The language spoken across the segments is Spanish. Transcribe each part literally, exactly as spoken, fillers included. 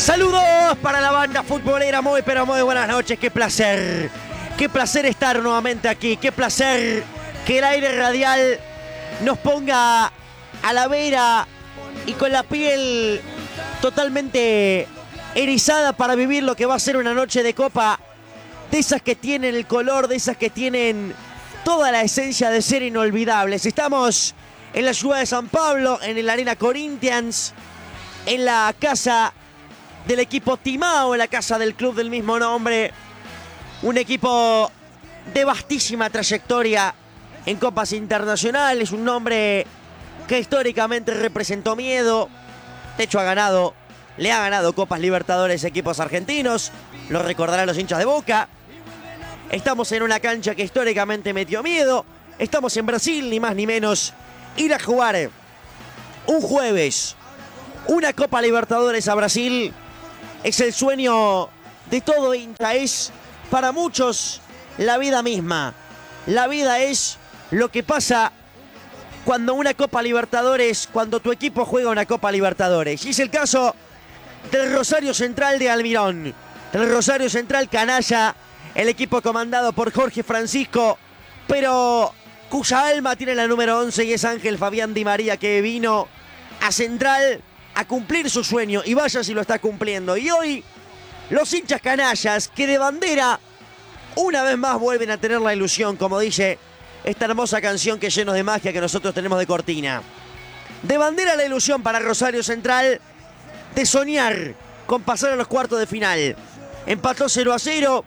Saludos para la banda futbolera, muy pero muy buenas noches, qué placer, qué placer estar nuevamente aquí, qué placer que el aire radial nos ponga a la vera y con la piel totalmente erizada para vivir lo que va a ser una noche de copa, de esas que tienen el color, de esas que tienen toda la esencia de ser inolvidables. Estamos en la ciudad de San Pablo, en el Arena Corinthians, en la casa del equipo Timao, en la casa del club del mismo nombre. Un equipo de vastísima trayectoria en copas internacionales, un nombre que históricamente representó miedo. De hecho ha ganado, le ha ganado Copas Libertadores a equipos argentinos, lo recordarán los hinchas de Boca. Estamos en una cancha que históricamente metió miedo. Estamos en Brasil, ni más ni menos. Ir a jugar un jueves una Copa Libertadores a Brasil es el sueño de todo hincha. Es para muchos la vida misma. La vida es lo que pasa cuando una Copa Libertadores, cuando tu equipo juega una Copa Libertadores. Y es el caso del Rosario Central de Almirón. Del Rosario Central canalla, el equipo comandado por Jorge Francisco, pero cuya alma tiene la número once y es Ángel Fabián Di María, que vino a Central a cumplir su sueño, y vaya si lo está cumpliendo. Y hoy los hinchas canallas, que de bandera una vez más vuelven a tener la ilusión, como dice esta hermosa canción que llenos de magia que nosotros tenemos de cortina. De bandera la ilusión para Rosario Central de soñar con pasar a los cuartos de final. Empató cero a cero,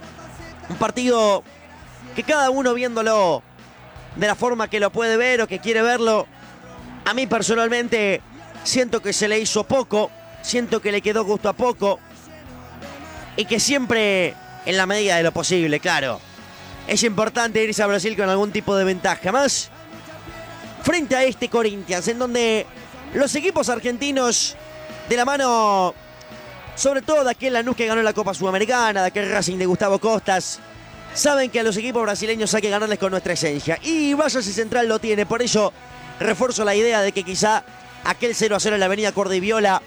un partido que cada uno viéndolo de la forma que lo puede ver o que quiere verlo, a mí personalmente siento que se le hizo poco, siento que le quedó gusto a poco, y que siempre, en la medida de lo posible, claro, es importante irse a Brasil con algún tipo de ventaja. Más frente a este Corinthians, en donde los equipos argentinos, de la mano sobre todo de aquel Lanús que ganó la Copa Sudamericana, de aquel Racing de Gustavo Costas, saben que a los equipos brasileños hay que ganarles con nuestra esencia. Y vaya si Central lo tiene. Por eso refuerzo la idea de que quizá aquel cero a cero en la avenida Cordiviola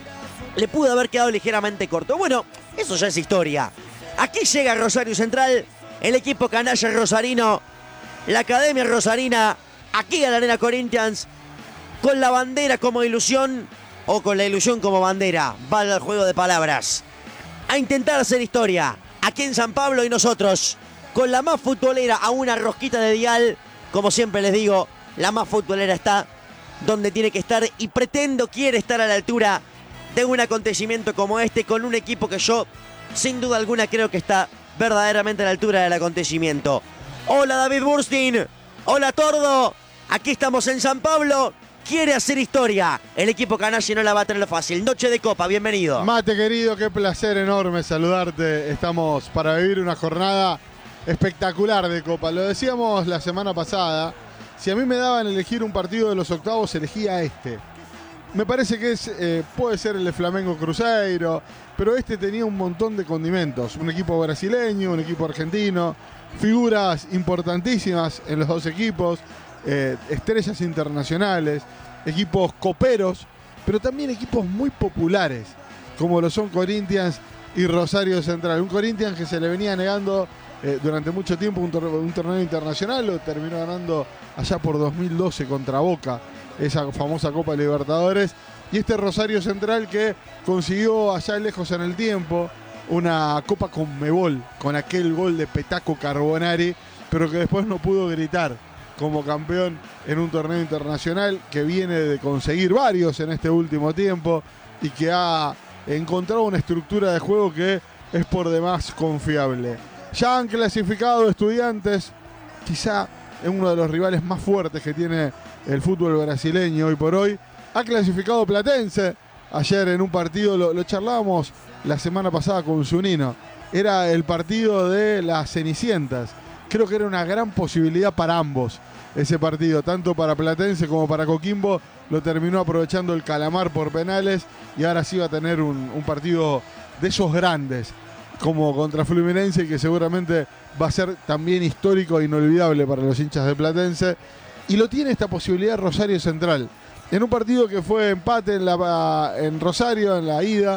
le pudo haber quedado ligeramente corto. Bueno, eso ya es historia. Aquí llega Rosario Central, el equipo canalla rosarino, la academia rosarina, aquí a la Arena Corinthians, con la bandera como ilusión, o con la ilusión como bandera, valga el juego de palabras, a intentar hacer historia aquí en San Pablo, y nosotros con la más futbolera a una rosquita de dial. Como siempre les digo, la más futbolera está donde tiene que estar, y pretendo, quiere estar a la altura de un acontecimiento como este, con un equipo que yo sin duda alguna creo que está verdaderamente a la altura del acontecimiento. Hola David Burstein, hola Tordo, aquí estamos en San Pablo. Quiere hacer historia el equipo canalla, no la va a tener fácil. Noche de Copa, bienvenido. Mate querido, qué placer enorme saludarte. Estamos para vivir una jornada espectacular de Copa. Lo decíamos la semana pasada, si a mí me daban elegir un partido de los octavos, elegía este. Me parece que es, eh, puede ser el de Flamengo Cruzeiro, pero este tenía un montón de condimentos. Un equipo brasileño, un equipo argentino, figuras importantísimas en los dos equipos, eh, estrellas internacionales, equipos coperos, pero también equipos muy populares, como lo son Corinthians y Rosario Central. Un Corinthians que se le venía negando eh, durante mucho tiempo un, tor un torneo internacional, lo terminó ganando allá por dos mil doce contra Boca, esa famosa Copa Libertadores, y este Rosario Central que consiguió allá lejos en el tiempo una Copa Conmebol con aquel gol de Petaco Carbonari, pero que después no pudo gritar como campeón en un torneo internacional, que viene de conseguir varios en este último tiempo y que ha encontrado una estructura de juego que es por demás confiable. Ya han clasificado Estudiantes, quizá es uno de los rivales más fuertes que tiene el fútbol brasileño hoy por hoy. Ha clasificado Platense, ayer en un partido, lo, lo charlábamos la semana pasada con Zunino, era el partido de las Cenicientas. Creo que era una gran posibilidad para ambos ese partido, tanto para Platense como para Coquimbo. Lo terminó aprovechando el Calamar por penales, y ahora sí va a tener un, un partido de esos grandes como contra Fluminense, que seguramente va a ser también histórico e inolvidable para los hinchas de Platense. Y lo tiene esta posibilidad Rosario Central, en un partido que fue empate en, la, en Rosario, en la ida,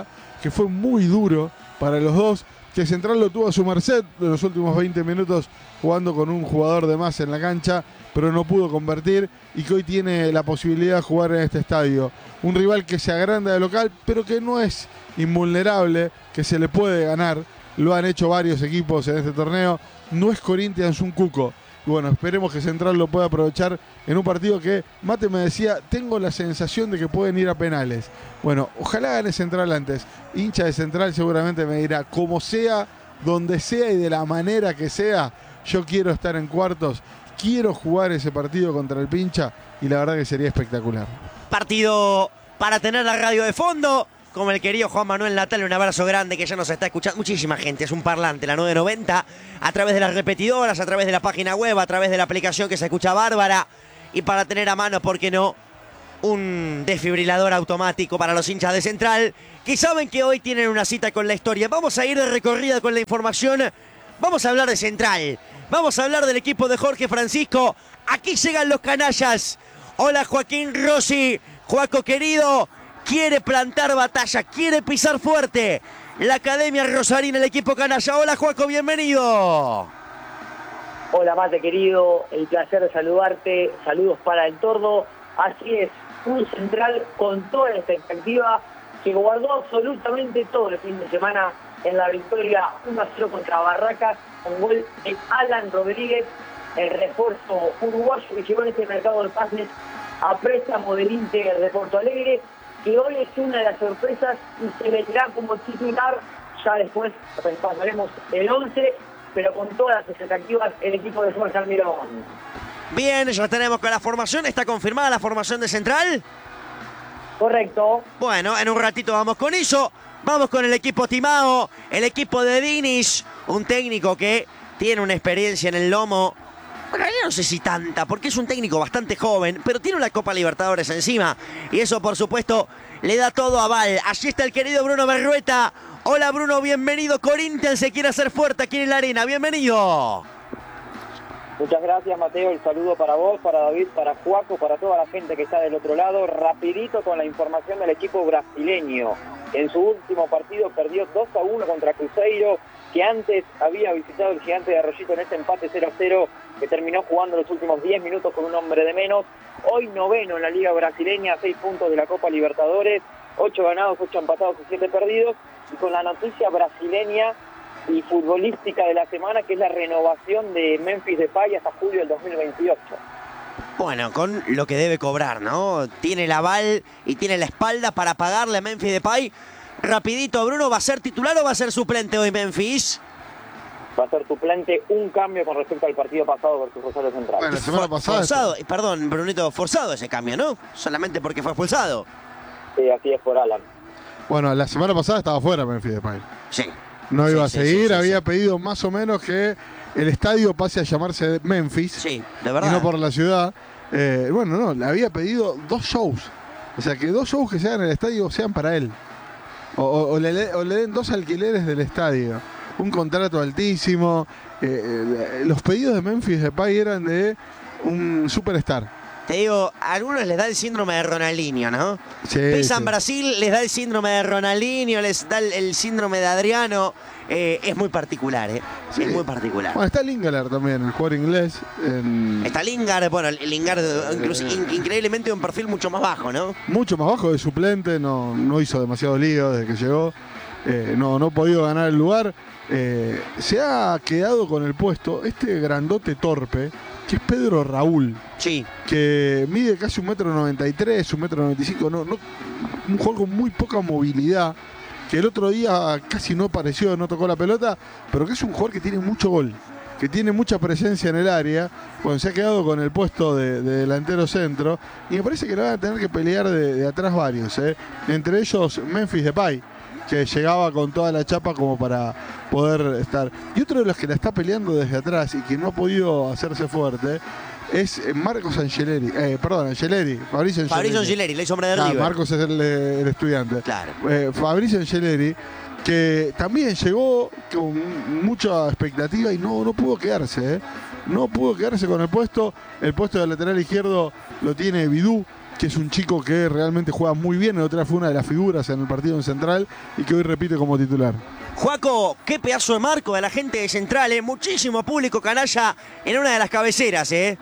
que fue muy duro para los dos, que Central lo tuvo a su merced de los últimos veinte minutos jugando con un jugador de más en la cancha, pero no pudo convertir, y que hoy tiene la posibilidad de jugar en este estadio. Un rival que se agranda de local, pero que no es invulnerable, que se le puede ganar. Lo han hecho varios equipos en este torneo. No es Corinthians un cuco. Y bueno, esperemos que Central lo pueda aprovechar en un partido que, Mate me decía, tengo la sensación de que pueden ir a penales. Bueno, ojalá gane Central antes. Hincha de Central seguramente me dirá, como sea, donde sea y de la manera que sea, yo quiero estar en cuartos, quiero jugar ese partido contra el Pincha, y la verdad que sería espectacular. Partido para tener la radio de fondo, como el querido Juan Manuel Natal, un abrazo grande que ya nos está escuchando. Muchísima gente, es un parlante, la nueve noventa, a través de las repetidoras, a través de la página web, a través de la aplicación que se escucha bárbara, y para tener a mano, ¿por qué no?, un desfibrilador automático para los hinchas de Central, que saben que hoy tienen una cita con la historia. Vamos a ir de recorrida con la información, vamos a hablar de Central, vamos a hablar del equipo de Jorge Francisco. Aquí llegan los canallas. Hola Joaquín Rossi, Joaco querido, quiere plantar batalla, quiere pisar fuerte la Academia Rosarina, el equipo canalla. Hola Joaco, bienvenido. Hola Mate querido, el placer de saludarte, saludos para el Tordo. Así es, un Central con toda la expectativa, que guardó absolutamente todo el fin de semana en la victoria uno a cero contra Barracas, con gol de Alan Rodríguez, el refuerzo uruguayo que llegó en este mercado de pases a préstamo del Inter de Porto Alegre, que hoy es una de las sorpresas y se meterá como titular. Ya después repasaremos el once, pero con todas las expectativas el equipo de Jorge Almirón. Bien, ya tenemos con la formación. ¿Está confirmada la formación de Central? Correcto. Bueno, en un ratito vamos con eso. Vamos con el equipo timado, el equipo de Diniz, un técnico que tiene una experiencia en el lomo. Bueno, yo no sé si tanta, porque es un técnico bastante joven, pero tiene una Copa Libertadores encima. Y eso, por supuesto, le da todo aval. Allí está el querido Bruno Berrueta. Hola, Bruno, bienvenido. Corinthians se quiere hacer fuerte aquí en la arena. Bienvenido. Muchas gracias, Mateo. El saludo para vos, para David, para Juaco, para toda la gente que está del otro lado. Rapidito con la información del equipo brasileño. En su último partido perdió dos a uno contra Cruzeiro, que antes había visitado el Gigante de Arroyito en este empate cero a cero, que terminó jugando los últimos diez minutos con un hombre de menos. Hoy noveno en la Liga Brasileña, seis puntos de la Copa Libertadores, ocho ganados, ocho empatados y siete perdidos. Y con la noticia brasileña y futbolística de la semana, que es la renovación de Memphis Depay hasta julio del dos mil veintiocho. Bueno, con lo que debe cobrar, ¿no? Tiene el aval y tiene la espalda para pagarle a Memphis Depay. Rapidito, Bruno, ¿va a ser titular o va a ser suplente hoy Memphis? Va a ser suplente, un cambio con respecto al partido pasado versus Rosario Central. Bueno, la semana pasada... Forzado, perdón, Brunito, forzado ese cambio, ¿no? Solamente porque fue expulsado. Sí, así es, por Alan. Bueno, la semana pasada estaba fuera Memphis Depay. Sí. No iba sí, a seguir, sí, sí, había sí. pedido más o menos que el estadio pase a llamarse Memphis. Sí, de verdad. Y no por la ciudad. Eh, bueno, no, le había pedido dos shows. O sea, que dos shows que se hagan en el estadio sean para él. O, o, o, le, o le den dos alquileres del estadio. Un contrato altísimo. Eh, eh, los pedidos de Memphis Depay eran de un superstar. Te digo, a algunos les da el síndrome de Ronaldinho, ¿no? Sí, Pisan sí. Brasil, les da el síndrome de Ronaldinho, les da el, el síndrome de Adriano. Eh, es muy particular, ¿eh? Sí. Es muy particular. Bueno, está Lingard también, el jugador inglés. En... Está Lingard, bueno, el Lingard incluso, in, increíblemente de un perfil mucho más bajo, ¿no? Mucho más bajo de suplente, no, no hizo demasiado lío desde que llegó. Eh, no, no ha podido ganar el lugar. Eh, se ha quedado con el puesto este grandote torpe, que es Pedro Raúl. Sí. Que mide casi un metro noventa y tres, un metro noventa y cinco, no, no, un jugador con muy poca movilidad, que el otro día casi no apareció, no tocó la pelota, pero que es un jugador que tiene mucho gol, que tiene mucha presencia en el área. Bueno, se ha quedado con el puesto de, de delantero centro, y me parece que le van a tener que pelear de, de atrás varios, ¿eh? Entre ellos Memphis Depay, que llegaba con toda la chapa como para poder estar. Y otro de los que la está peleando desde atrás y que no ha podido hacerse fuerte es Marcos Angeleri, eh, perdón, Angeleri, Fabricio Angeleri. Fabricio Angeleri, el ex hombre de Ah, River. Marcos es el, el estudiante. Claro. Eh, Fabricio Angeleri, que también llegó con mucha expectativa y no, no pudo quedarse, ¿eh? No pudo quedarse con el puesto. El puesto de lateral izquierdo lo tiene Bidú, que es un chico que realmente juega muy bien. El otro día fue una de las figuras en el partido en Central y que hoy repite como titular. Juaco, qué pedazo de marco de la gente de Central, ¿eh? Muchísimo público canalla en una de las cabeceras, ¿eh?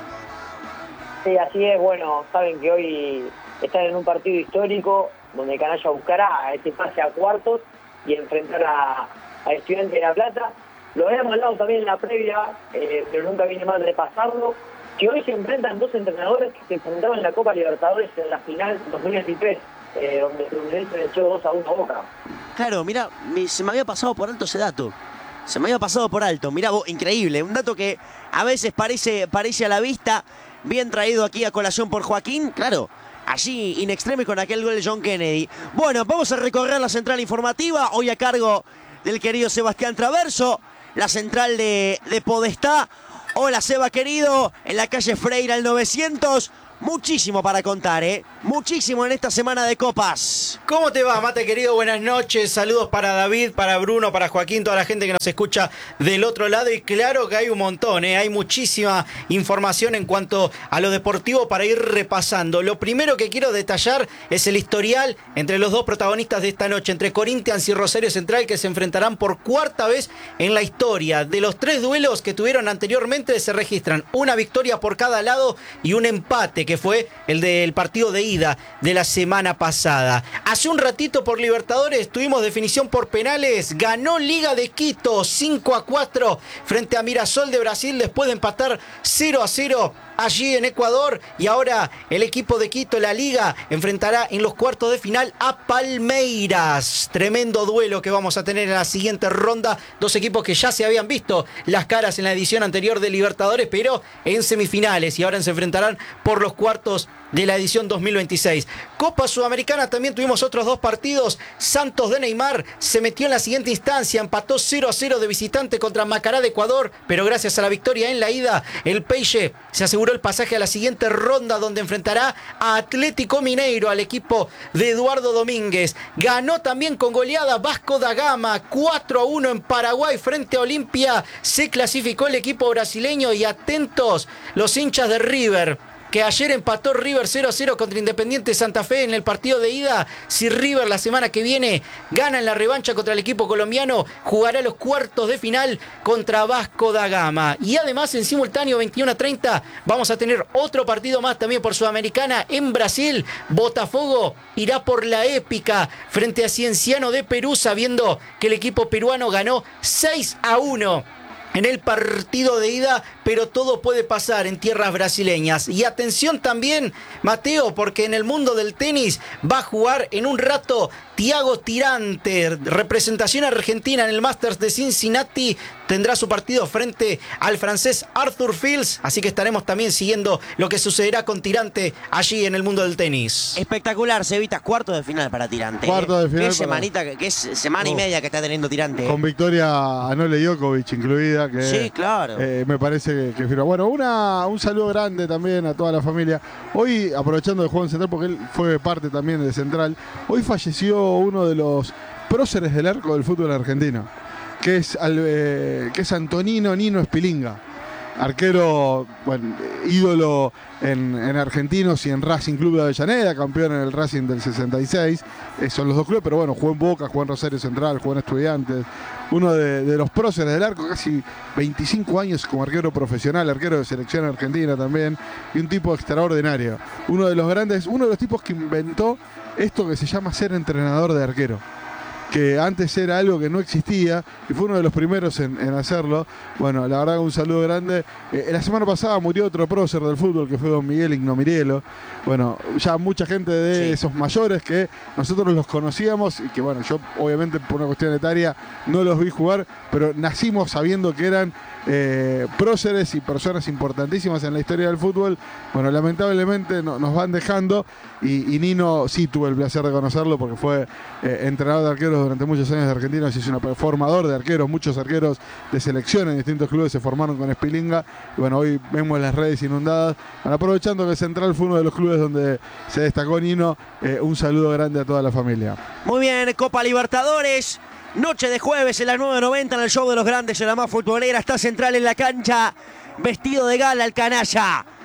Sí, así es. Bueno, saben que hoy están en un partido histórico donde Canalla buscará este pase a cuartos y enfrentar a, a Estudiantes de La Plata. Lo habíamos hablado también en la previa, eh, pero nunca viene mal repasarlo, que hoy se enfrentan dos entrenadores que se enfrentaron en la Copa Libertadores en la final dos mil veintitrés, eh, donde Fluminense le echó dos a uno a Boca. Claro, mira, se me había pasado por alto ese dato. Se me había pasado por alto. Mirá vos, increíble. Un dato que a veces parece, parece a la vista, bien traído aquí a colación por Joaquín. Claro, allí in extremis con aquel gol de John Kennedy. Bueno, vamos a recorrer la central informativa, hoy a cargo del querido Sebastián Traverso, la central de, de Podestá. Hola, Seba querido, en la calle Freire al novecientos. Muchísimo para contar, ¿eh? Muchísimo en esta semana de copas. ¿Cómo te va, Mate querido? Buenas noches. Saludos para David, para Bruno, para Joaquín, toda la gente que nos escucha del otro lado. Y claro que hay un montón, ¿eh? Hay muchísima información en cuanto a lo deportivo para ir repasando. Lo primero que quiero detallar es el historial entre los dos protagonistas de esta noche, entre Corinthians y Rosario Central, que se enfrentarán por cuarta vez en la historia. De los tres duelos que tuvieron anteriormente se registran una victoria por cada lado y un empate, que fue el del partido de ida de la semana pasada. Hace un ratito por Libertadores tuvimos definición por penales. Ganó Liga de Quito cinco a cuatro frente a Mirasol de Brasil después de empatar cero a cero allí en Ecuador. Y ahora el equipo de Quito, la Liga, enfrentará en los cuartos de final a Palmeiras. Tremendo duelo que vamos a tener en la siguiente ronda. Dos equipos que ya se habían visto las caras en la edición anterior de Libertadores, pero en semifinales, y ahora se enfrentarán por los cuartos de la edición dos mil veintiséis. Copa Sudamericana también tuvimos otros dos partidos. Santos de Neymar se metió en la siguiente instancia, empató cero a cero de visitante contra Macará de Ecuador, pero gracias a la victoria en la ida, el Peixe se aseguró el pasaje a la siguiente ronda, donde enfrentará a Atlético Mineiro, al equipo de Eduardo Domínguez. Ganó también con goleada Vasco da Gama, cuatro a uno en Paraguay frente a Olimpia. Se clasificó el equipo brasileño y atentos los hinchas de River, que ayer empató River cero a cero contra Independiente Santa Fe en el partido de ida. Si River la semana que viene gana en la revancha contra el equipo colombiano, jugará los cuartos de final contra Vasco da Gama. Y además, en simultáneo, veintiuno a treinta, vamos a tener otro partido más también por Sudamericana en Brasil. Botafogo irá por la épica frente a Cienciano de Perú, sabiendo que el equipo peruano ganó seis a uno en el partido de ida, pero todo puede pasar en tierras brasileñas. Y atención también, Mateo, porque en el mundo del tenis va a jugar en un rato Thiago Tirante, representación argentina en el Masters de Cincinnati. Tendrá su partido frente al francés Arthur Fils, así que estaremos también siguiendo lo que sucederá con Tirante allí en el mundo del tenis. Espectacular, Cevita, cuarto de final para Tirante. Cuarto de final. Qué para... semanita, qué es semana oh. y media que está teniendo Tirante. Con victoria a Nole Djokovic incluida. Que, sí, claro. Eh, me parece que, que bueno, una, un saludo grande también a toda la familia. Hoy, aprovechando de juego en Central, porque él fue parte también de Central, hoy falleció uno de los próceres del arco del fútbol argentino, que es, eh, que es Antonino Nino Espilinga, arquero, bueno, ídolo en, en Argentinos y en Racing Club de Avellaneda, campeón en el Racing del sesenta y seis. Eh, son los dos clubes, pero bueno, jugó en Boca, jugó en Rosario Central, jugó en Estudiantes. Uno de, de los próceres del arco, casi veinticinco años como arquero profesional, arquero de selección argentina también, y un tipo extraordinario. Uno de los grandes, uno de los tipos que inventó esto que se llama ser entrenador de arquero, que antes era algo que no existía y fue uno de los primeros en, en hacerlo. Bueno, la verdad, un saludo grande. Eh, la semana pasada murió otro prócer del fútbol, que fue don Miguel Ignomirielo. Bueno, ya mucha gente de sí. esos mayores que nosotros los conocíamos y que, bueno, yo obviamente por una cuestión etaria no los vi jugar, pero nacimos sabiendo que eran eh, próceres y personas importantísimas en la historia del fútbol. Bueno, lamentablemente no, nos van dejando y, y Nino sí tuve el placer de conocerlo porque fue eh, entrenador de arqueros durante muchos años de Argentinos y es un formador de arqueros. Muchos arqueros de selección en distintos clubes se formaron con Espilinga y bueno, hoy vemos las redes inundadas. Bueno, aprovechando que Central fue uno de los clubes donde se destacó Nino, eh, un saludo grande a toda la familia. Muy bien, Copa Libertadores, noche de jueves en las nueve noventa en el show de los grandes, en la más futbolera. Está Central en la cancha, vestido de gala el canalla.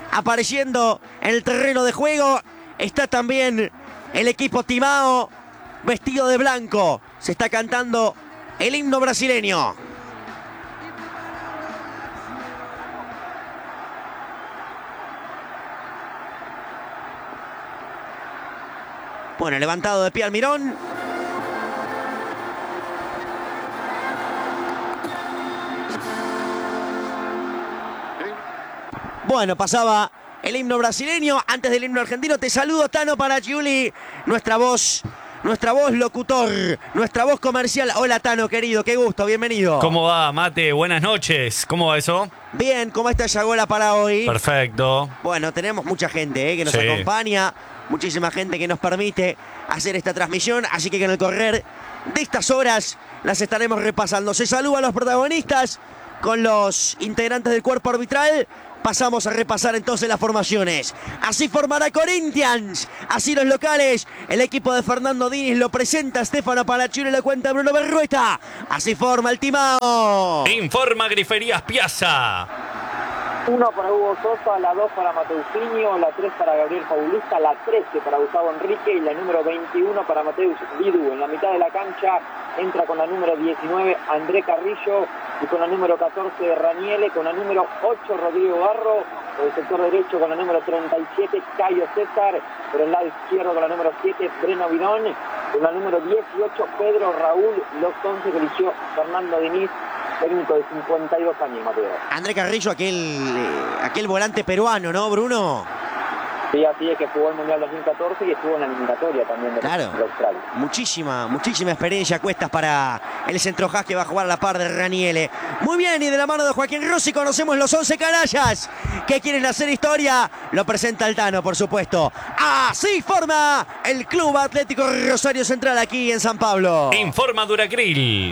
apareciendo en el terreno de juego. Está también el equipo Timao, vestido de blanco. Se está cantando el himno brasileño. Bueno, levantado de pie Almirón. Bueno, pasaba el himno brasileño. Antes del himno argentino, te saludo, Tano Paragiuli, nuestra voz, nuestra voz locutor, nuestra voz comercial. Hola, Tano, querido, qué gusto, bienvenido. ¿Cómo va, Mate? Buenas noches. ¿Cómo va eso? Bien, ¿cómo está Yagola para hoy? Perfecto. Bueno, tenemos mucha gente eh, que nos Sí. acompaña, muchísima gente que nos permite hacer esta transmisión, así que en el correr de estas horas las estaremos repasando. Se saluda a los protagonistas con los integrantes del cuerpo arbitral. Pasamos a repasar entonces las formaciones. Así formará Corinthians. Así los locales. El equipo de Fernando Diniz lo presenta Stefano Palaccioni, lo cuenta Bruno Berrueta. Así forma el Timao. Informa Griferías Piazza. Uno para Hugo Sosa, la dos para Mateusinho, la tres para Gabriel Paulista, la trece para Gustavo Enrique y la número veintiuno para Mateus Vidu. En la mitad de la cancha entra con la número diecinueve André Carrillo y con la número catorce Raniele, con la número ocho Rodrigo Garro, por el sector derecho con la número treinta y siete Caio César, por el lado izquierdo con la número siete Breno Vidón, con la número dieciocho Pedro Raúl, los once que eligió Fernando Diniz, técnico de cincuenta y dos años, Mateo. André Carrillo, aquel, eh, aquel volante peruano, ¿no, Bruno? Sí, así es, que jugó el Mundial dos mil catorce y estuvo en la eliminatoria también de, Claro. de Australia. Muchísima, muchísima experiencia cuestas para el centrojas que va a jugar a la par de Raniele. Muy bien, y de la mano de Joaquín Rossi conocemos los once canallas que quieren hacer historia. Lo presenta el Tano, por supuesto. Así forma el Club Atlético Rosario Central aquí en San Pablo. Informa Duracril.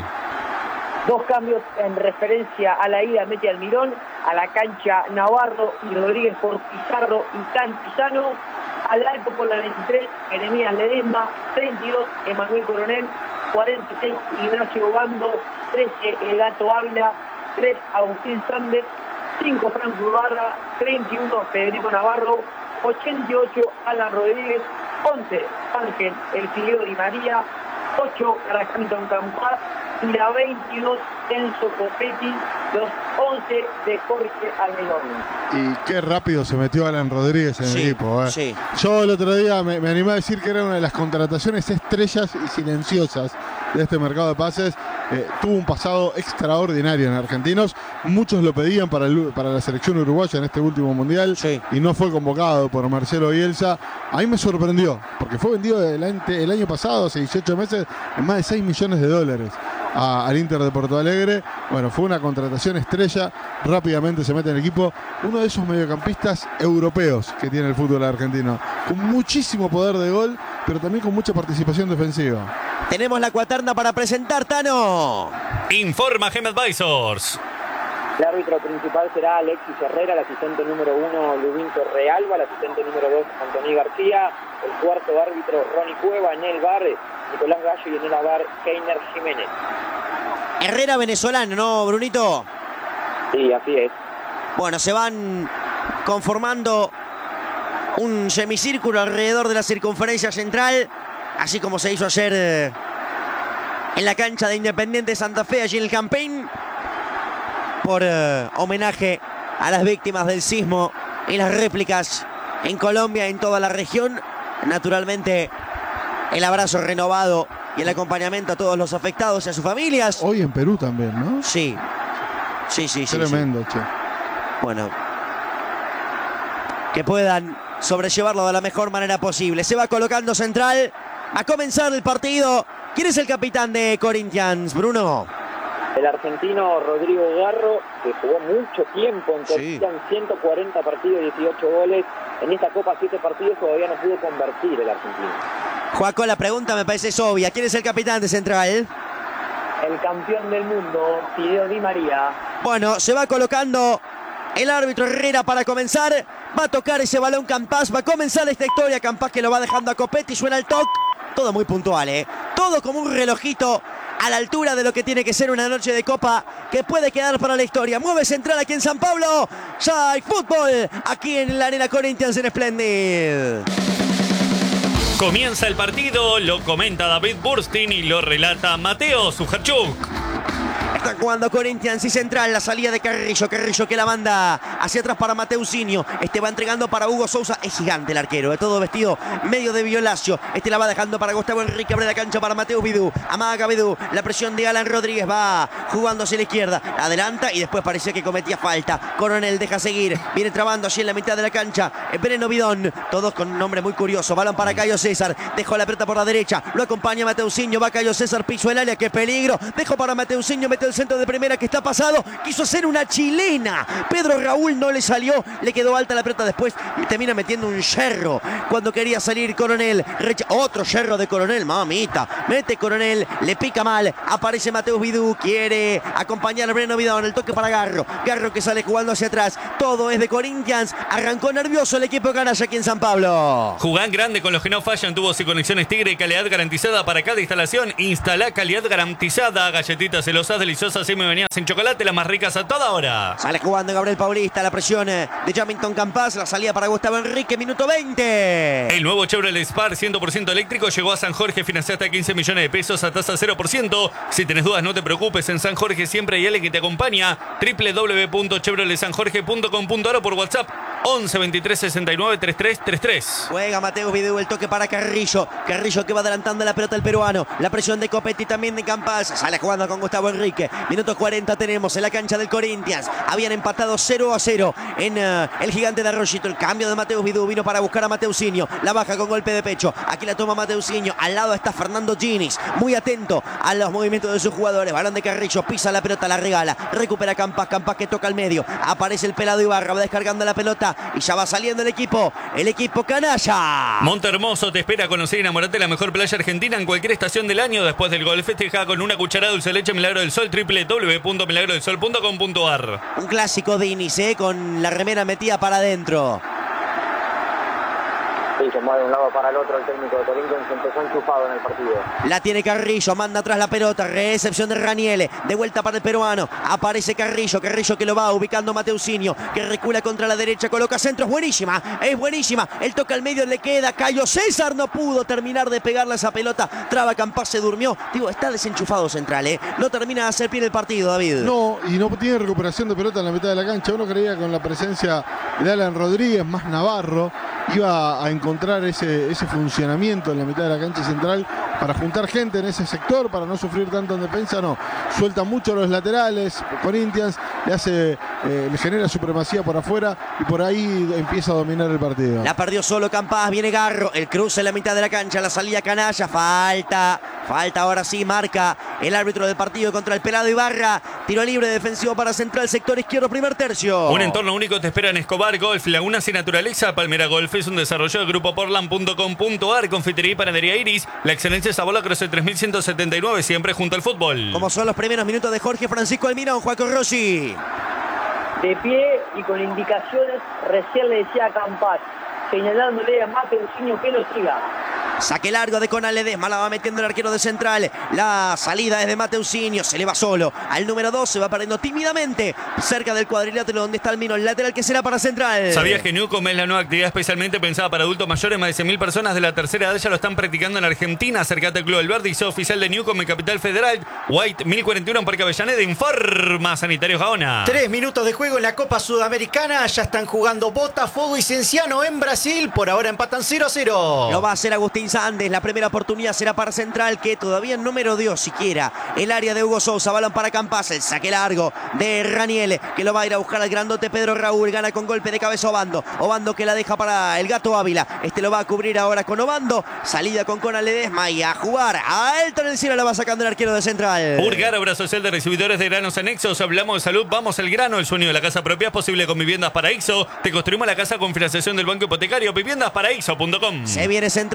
Dos cambios en referencia a la ida mete Almirón, a la cancha Navarro y Rodríguez por Pizarro y Cantizano, al arco por la veintitrés, Jeremías Ledesma, treinta y dos, Emanuel Coronel, cuarenta y seis, Ignacio Bando, trece, El Gato Ávila, tres, Agustín Sández, cinco, Franco Barra, treinta y uno, Federico Navarro, ochenta y ocho, Alan Rodríguez, once, Ángel El Fideo Di María, ocho, Carajantón Campaz, y la veintidós, Enzo Copetti, los once de Jorge Almirón. Y qué rápido se metió Alan Rodríguez en Sí, el equipo. Eh. sí. Yo el otro día me, me animé a decir que era una de las contrataciones estrellas y silenciosas de este mercado de pases. Eh, tuvo un pasado extraordinario en Argentinos. Muchos lo pedían para, el, para la selección uruguaya en este último mundial Sí. y no fue convocado por Marcelo Bielsa. A mí me sorprendió porque fue vendido el, ante- el año pasado, hace dieciocho meses, en más de seis millones de dólares a- al Inter de Porto Alegre. Bueno, fue una contratación estrella. Rápidamente se mete en el equipo. Uno de esos mediocampistas europeos que tiene el fútbol argentino, con muchísimo poder de gol, pero también con mucha participación defensiva. Tenemos la cuaterna para presentar, Tano. Informa Gem Advisors. El árbitro principal será Alexis Herrera, el asistente número uno Lubín Torrealba, el asistente número dos Antoní García, el cuarto árbitro Ronnie Cueva, en el bar Nicolás Gallo y en el bar Keiner Jiménez. Herrera venezolano, ¿no, Brunito? Sí, así es. Bueno, se van conformando un semicírculo alrededor de la circunferencia central, así como se hizo ayer eh, en la cancha de Independiente Santa Fe, allí en el Campín, por eh, homenaje a las víctimas del sismo y las réplicas en Colombia y en toda la región. Naturalmente, el abrazo renovado y el acompañamiento a todos los afectados y a sus familias. Hoy en Perú también, ¿no? Sí, sí, sí, sí. Tremendo, che. sí. Bueno, que puedan sobrellevarlo de la mejor manera posible. Se va colocando central. A comenzar el partido. ¿Quién es el capitán de Corinthians, Bruno? El argentino Rodrigo Garro, que jugó mucho tiempo en Sí. Corinthians, ciento cuarenta partidos, dieciocho goles. En esta Copa, siete partidos, todavía no pudo convertir el argentino. Joaco, la pregunta me parece es obvia. ¿Quién es el capitán de central? El campeón del mundo, Fideo Di María. Bueno, se va colocando el árbitro Herrera para comenzar. Va a tocar ese balón Campás. Va a comenzar esta historia. Campás que lo va dejando a Copetti. Suena el toque. Todo muy puntual, ¿eh? Todo como un relojito a la altura de lo que tiene que ser una noche de Copa que puede quedar para la historia. Mueve Central aquí en San Pablo. Ya hay fútbol aquí en la Arena Corinthians en Splendid. Comienza el partido, lo comenta David Burstin y lo relata Mateo Sujarchuk. Están jugando Corinthians y Central, la salida de Carrillo, Carrillo que la manda hacia atrás para Mateusinho, este va entregando para Hugo Sousa, es gigante el arquero, de todo vestido medio de Violacio, este la va dejando para Gustavo Enrique, abre la cancha para Mateus Vidú, amaga Vidú, la presión de Alan Rodríguez, va jugando hacia la izquierda, adelanta y después parecía que cometía falta, Coronel deja seguir, viene trabando allí en la mitad de la cancha, Breno Bidón, todos con un nombre muy curioso, balón para Cayo César, dejó la pelota por la derecha, lo acompaña Mateusinho, va Cayo César, piso el área, qué peligro, dejó para Mateusinho, mete el centro de primera que está pasado, quiso hacer una chilena, Pedro Raúl no le salió, le quedó alta la pelota, después termina metiendo un yerro, cuando quería salir Coronel, recha otro yerro de Coronel, mamita, mete Coronel, le pica mal, aparece Mateus Vidú, quiere acompañar a Breno Vidón, el toque para Garro, Garro que sale jugando hacia atrás, todo es de Corinthians, arrancó nervioso el equipo canalla aquí en San Pablo. Jugán grande con los que no fallan, tubos y conexiones Tigre, calidad garantizada para cada instalación, instala calidad garantizada, galletitas celosas, deliciosas y me venías en chocolate, las más ricas a toda hora. Sale jugando Gabriel Paulista, la presión de Jamington Campas, la salida para Gustavo Enrique, minuto veinte. El nuevo Chevrolet Spar cien por ciento eléctrico llegó a San Jorge, financiaste a quince millones de pesos a tasa cero por ciento. Si tenés dudas no te preocupes, en San Jorge siempre hay alguien que te acompaña. doble u doble u doble u punto chevrolet san jorge punto com punto a r o por WhatsApp once veintitrés sesenta y nueve treinta y tres treinta y tres. Juega Mateus Vidú, el toque para Carrillo. Carrillo que va adelantando la pelota el peruano. La presión de Copetti también de Campas. Sale jugando con Gustavo Enrique. Minuto cuarenta tenemos en la cancha del Corinthians. Habían empatado cero a cero en uh, el gigante de Arroyito. El cambio de Mateus Vidú vino para buscar a Mateusinho. La baja con golpe de pecho. Aquí la toma Mateusinho. Al lado está Fernando Ginis. Muy atento a los movimientos de sus jugadores. Balón de Carrillo. Pisa la pelota, la regala. Recupera Campas. Campas que toca al medio. Aparece el pelado Ibarra. Va descargando la pelota. Y ya va saliendo el equipo. El equipo canalla. Montehermoso te espera a conocer y enamorarte de la mejor playa argentina en cualquier estación del año. Después del gol festeja con una cucharada dulce de leche Milagro del Sol. doble u doble u doble u punto milagro del sol punto com punto a r. Un clásico de Inis, ¿eh? Con la remera metida para adentro. Sí, se mueve de un lado para el otro el técnico de Corinthians, empezó enchufado en el partido. La tiene Carrillo, manda atrás la pelota, recepción de Raniele, de vuelta para el peruano, aparece Carrillo, Carrillo que lo va ubicando Mateusinho, que recula contra la derecha, coloca centro, es buenísima, es buenísima, el toque al medio le queda, Cayo César no pudo terminar de pegarle a esa pelota, traba Campas, se durmió, digo, está desenchufado Central, ¿eh? No termina de hacer bien el partido, David. No, y no tiene recuperación de pelota en la mitad de la cancha, uno creía que con la presencia de Alan Rodríguez, más Navarro, iba a encontrar ese, ese funcionamiento en la mitad de la cancha central para juntar gente en ese sector, para no sufrir tanto en defensa. No, suelta mucho los laterales, Corinthians le hace, eh, le genera supremacía por afuera y por ahí empieza a dominar el partido. La perdió solo Campas, viene Garro, el cruce en la mitad de la cancha, la salida canalla, falta, falta ahora sí, marca el árbitro del partido contra el pelado Ibarra, tiro libre defensivo para Central, sector izquierdo, primer tercio. Un entorno único te espera en Escobar Golf, Lagunas y Naturaleza. Palmera Golf es un desarrollo del grupo portland punto com punto a r, confitería y panadería Iris, la excelencia es a bola Croce tres mil ciento setenta y nueve, siempre junto al fútbol. Como son los primeros minutos de Jorge Francisco Almirón, Juaco Rossi. De pie y con indicaciones, recién le decía a Campas, señalándole a Mateusinho que lo siga. Saque largo de Conal Ledesma, la va metiendo el arquero de Central. La salida es de Mateusinho, se le va solo. Al número dos se va perdiendo tímidamente cerca del cuadrilátero donde está el Mino, el lateral que será para Central. ¿Sabías que Newcom es la nueva actividad especialmente pensada para adultos mayores? Más de cien mil personas de la tercera edad ya lo están practicando en Argentina. Acércate al Club del Verde y sea oficial de Newcom en Capital Federal. White mil cuarenta y uno en Parque Avellaneda. Informa Sanitario Gaona. Tres minutos de juego en la Copa Sudamericana. Ya están jugando Botafogo y Cienciano en Brasil. Por ahora empatan cero a cero. Lo va a hacer Agustín Sandes. La primera oportunidad será para Central, que todavía no merodeó siquiera el área de Hugo Sousa. Balón para Campas, el saque largo de Raniel, que lo va a ir a buscar al grandote Pedro Raúl. Gana con golpe de cabeza Obando. Obando que la deja para el Gato Ávila. Este lo va a cubrir ahora con Obando. Salida con Conal Ledesma y a jugar. Alto en el cielo la va sacando el arquero de Central. Urgar, obra social de recibidores de granos anexos. Hablamos de salud, vamos al grano. El sueño de la casa propia es posible con Viviendas Paraíso. Te construimos la casa con financiación del Banco Hipotecario. Viviendas Paraíso punto com. Se viene Central, durmió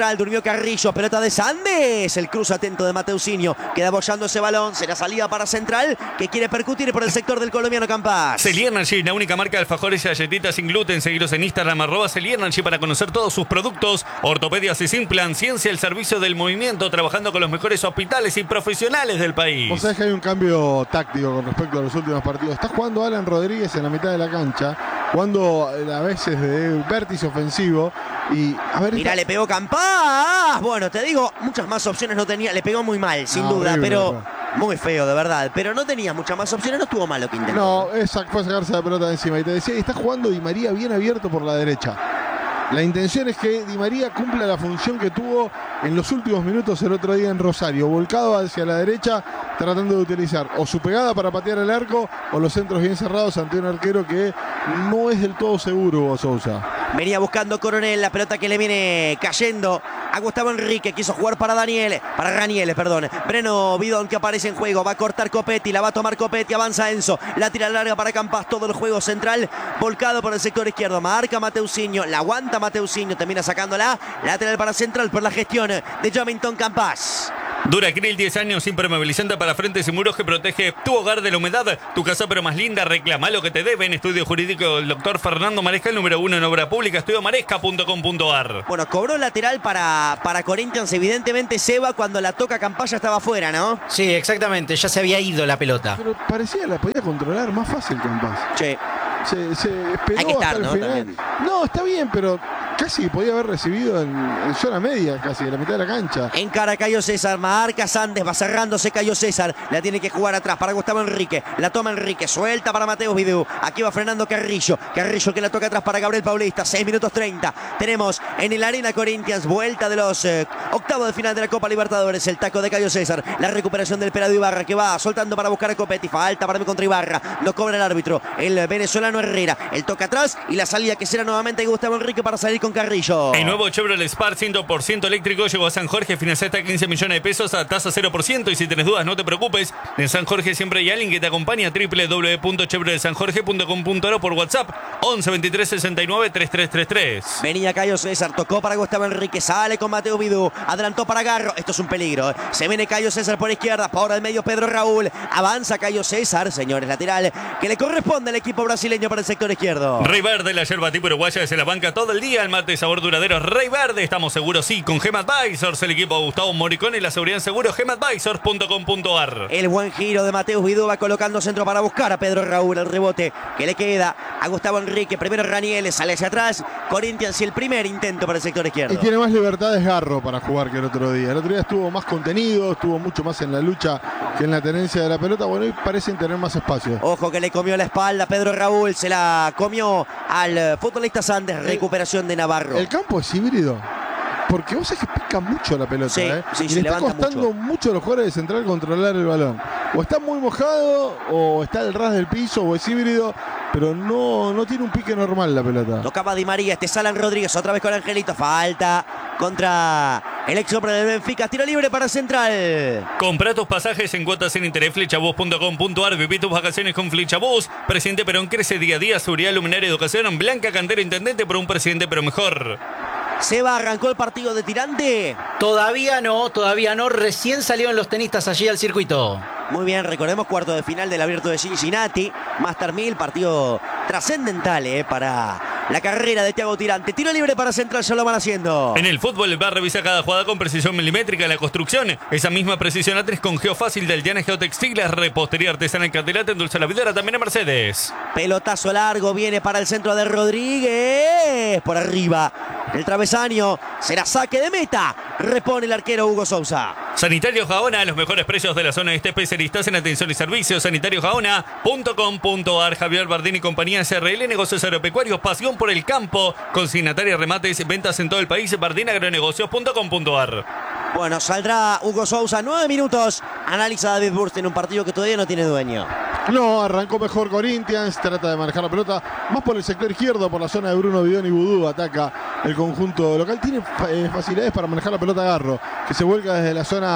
Primero Carrillo, pelota de Sandes. El cruce atento de Mateusinho. Queda bollando ese balón. Será salida para Central, que quiere percutir por el sector del colombiano Campas. Celi Energy, la única marca de alfajores y galletitas sin gluten. Seguiros en Instagram, arroba Celi Energy, para conocer todos sus productos. Ortopedias y Simplan, ciencia al servicio del movimiento, trabajando con los mejores hospitales y profesionales del país. Vos sabés que hay un cambio táctico con respecto a los últimos partidos. Está jugando Alan Rodríguez en la mitad de la cancha, jugando a veces de vértice ofensivo. Y a ver, Mirá, está... le pegó Campas. Bueno, te digo, muchas más opciones no tenía. Le pegó muy mal, sin Ah, duda, horrible, pero horrible. muy feo, de verdad. Pero no tenía muchas más opciones, no estuvo mal lo que intentó. No, esa fue sacarse la pelota de encima. Y te decía, está jugando Di María bien abierto por la derecha. La intención es que Di María cumpla la función que tuvo en los últimos minutos el otro día en Rosario, volcado hacia la derecha, tratando de utilizar o su pegada para patear el arco o los centros bien cerrados ante un arquero que no es del todo seguro, Hugo Sousa. Venía buscando Coronel, la pelota que le viene cayendo a Gustavo Enrique, quiso jugar para Daniel, para Raniel, perdón. Breno Bidón que aparece en juego, va a cortar Copetti, la va a tomar Copetti, avanza Enzo, la tira larga para Campas, todo el juego central volcado por el sector izquierdo, marca Mateusinho, la aguanta Mateusinho, termina sacándola, lateral para Central por la gestión de Jamington Campas. Duracril, diez años, impermeabilizante para frentes y muros que protege tu hogar de la humedad. Tu casa pero más linda, reclama lo que te deben. Estudio jurídico del doctor Fernando Maresca, el número uno en obra pública, estudio maresca punto com punto ar. Bueno, cobró lateral para, para Corinthians, evidentemente Seba cuando la toca Campas ya estaba afuera, ¿no? Sí, exactamente, ya se había ido la pelota. Pero parecía que la podía controlar más fácil Campas. Sí. Se, se esperó Hay que estar, hasta el ¿no? final. También. No, está bien, pero casi podía haber recibido en, en zona media, casi, en la mitad de la cancha. Encara Cayo César, marca Sandes, va cerrándose Cayo César, la tiene que jugar atrás para Gustavo Enrique, la toma Enrique, suelta para Mateus Vidú, aquí va frenando Carrillo, Carrillo que la toca atrás para Gabriel Paulista, seis minutos treinta, tenemos en el Arena Corinthians, vuelta de los eh, octavos de final de la Copa Libertadores, el taco de Cayo César, la recuperación del Pelado Ibarra que va soltando para buscar a Copetti, falta para mí contra Ibarra, no cobra el árbitro, el venezolano Herrera, el toca atrás y la salida que será nuevamente de Gustavo Enrique para salir con Carrillo. El nuevo Chevrolet Spark cien por ciento eléctrico llegó a San Jorge, financiaste a quince millones de pesos a tasa cero por ciento, y si tenés dudas no te preocupes, en San Jorge siempre hay alguien que te acompaña. doble u doble u doble u punto chevrolet san jorge punto com punto ar o por WhatsApp once veintitrés sesenta y nueve treinta y tres treinta y tres. Venía Cayo César, tocó para Gustavo Enrique, sale con Mateo Vidú, adelantó para Garro, esto es un peligro, ¿eh? Se viene Cayo César por izquierda, por el medio Pedro Raúl, avanza Cayo César, señores, lateral que le corresponde al equipo brasileño para el sector izquierdo. Rey Verde, la yerba tipo uruguaya desde la banca todo el día, el mate sabor duradero Rey Verde, estamos seguros sí, con Gem Advisors, el equipo de Gustavo Moricone y la seguridad en seguro, gem advisors punto com punto ar. El buen giro de Mateus Vidú va colocando centro para buscar a Pedro Raúl, el rebote que le queda a Gustavo Enrique, primero Raniel, sale hacia atrás, Corinthians y el primer intento para el sector izquierdo. Y tiene más libertad de Garro para jugar que el otro día. El otro día estuvo más contenido, estuvo mucho más en la lucha que en la tenencia de la pelota. Bueno, hoy parecen tener más espacio. Ojo que le comió la espalda Pedro Raúl, se la comió al futbolista Sandes, recuperación de Navarro. El campo es híbrido. Porque vos sabés que pica mucho la pelota, Sí, ¿eh? sí, y sí, le está levanta costando mucho. mucho a los jugadores de Central controlar el balón. O está muy mojado, o está al ras del piso, o es híbrido, pero no, no tiene un pique normal la pelota. Tocaba Di María, este Salan Rodríguez, otra vez con Angelito, falta contra el ex hombre del Benfica, tiro libre para Central. Compra tus pasajes en cuotas sin interés, flechabús punto com punto ar, viví tus vacaciones con Flechabús. Presidente Perón crece día a día, seguridad, luminaria, educación, Blanca Cantera, intendente por un presidente pero mejor. Seba, arrancó el partido de tirante. Todavía no, todavía no, recién salieron los tenistas allí al circuito. Muy bien, recordemos cuarto de final del Abierto de Cincinnati, Master mil, partido trascendental eh, para la carrera de Thiago Tirante. Tiro libre para Central, ya lo van haciendo. En el fútbol va a revisar cada jugada con precisión milimétrica. En la construcción, esa misma precisión la tenés con Geofácil del Diana Geotextiles, repostería artesana en Catilate, endulza la videra también en Mercedes. Pelotazo largo, viene para el centro de Rodríguez. Por arriba, el travesaño, será saque de meta. Repone el arquero Hugo Sousa. Sanitario Jaona, los mejores precios de la zona este, especialistas en atención y servicios. sanitario jaona punto com punto ar. Javier Bardini y compañía S R L, negocios agropecuarios, pasión por el campo. Consignataria, remates, ventas en todo el país. bardinagronegocios punto com punto ar. Bueno, saldrá Hugo Sousa, nueve minutos. Analiza David Burst en un partido que todavía no tiene dueño. No, arrancó mejor Corinthians, trata de manejar la pelota más por el sector izquierdo, por la zona de Bruno Bidón y Vudú, ataca el conjunto local. Tiene eh, facilidades para manejar la pelota Garro, que se vuelca desde la zona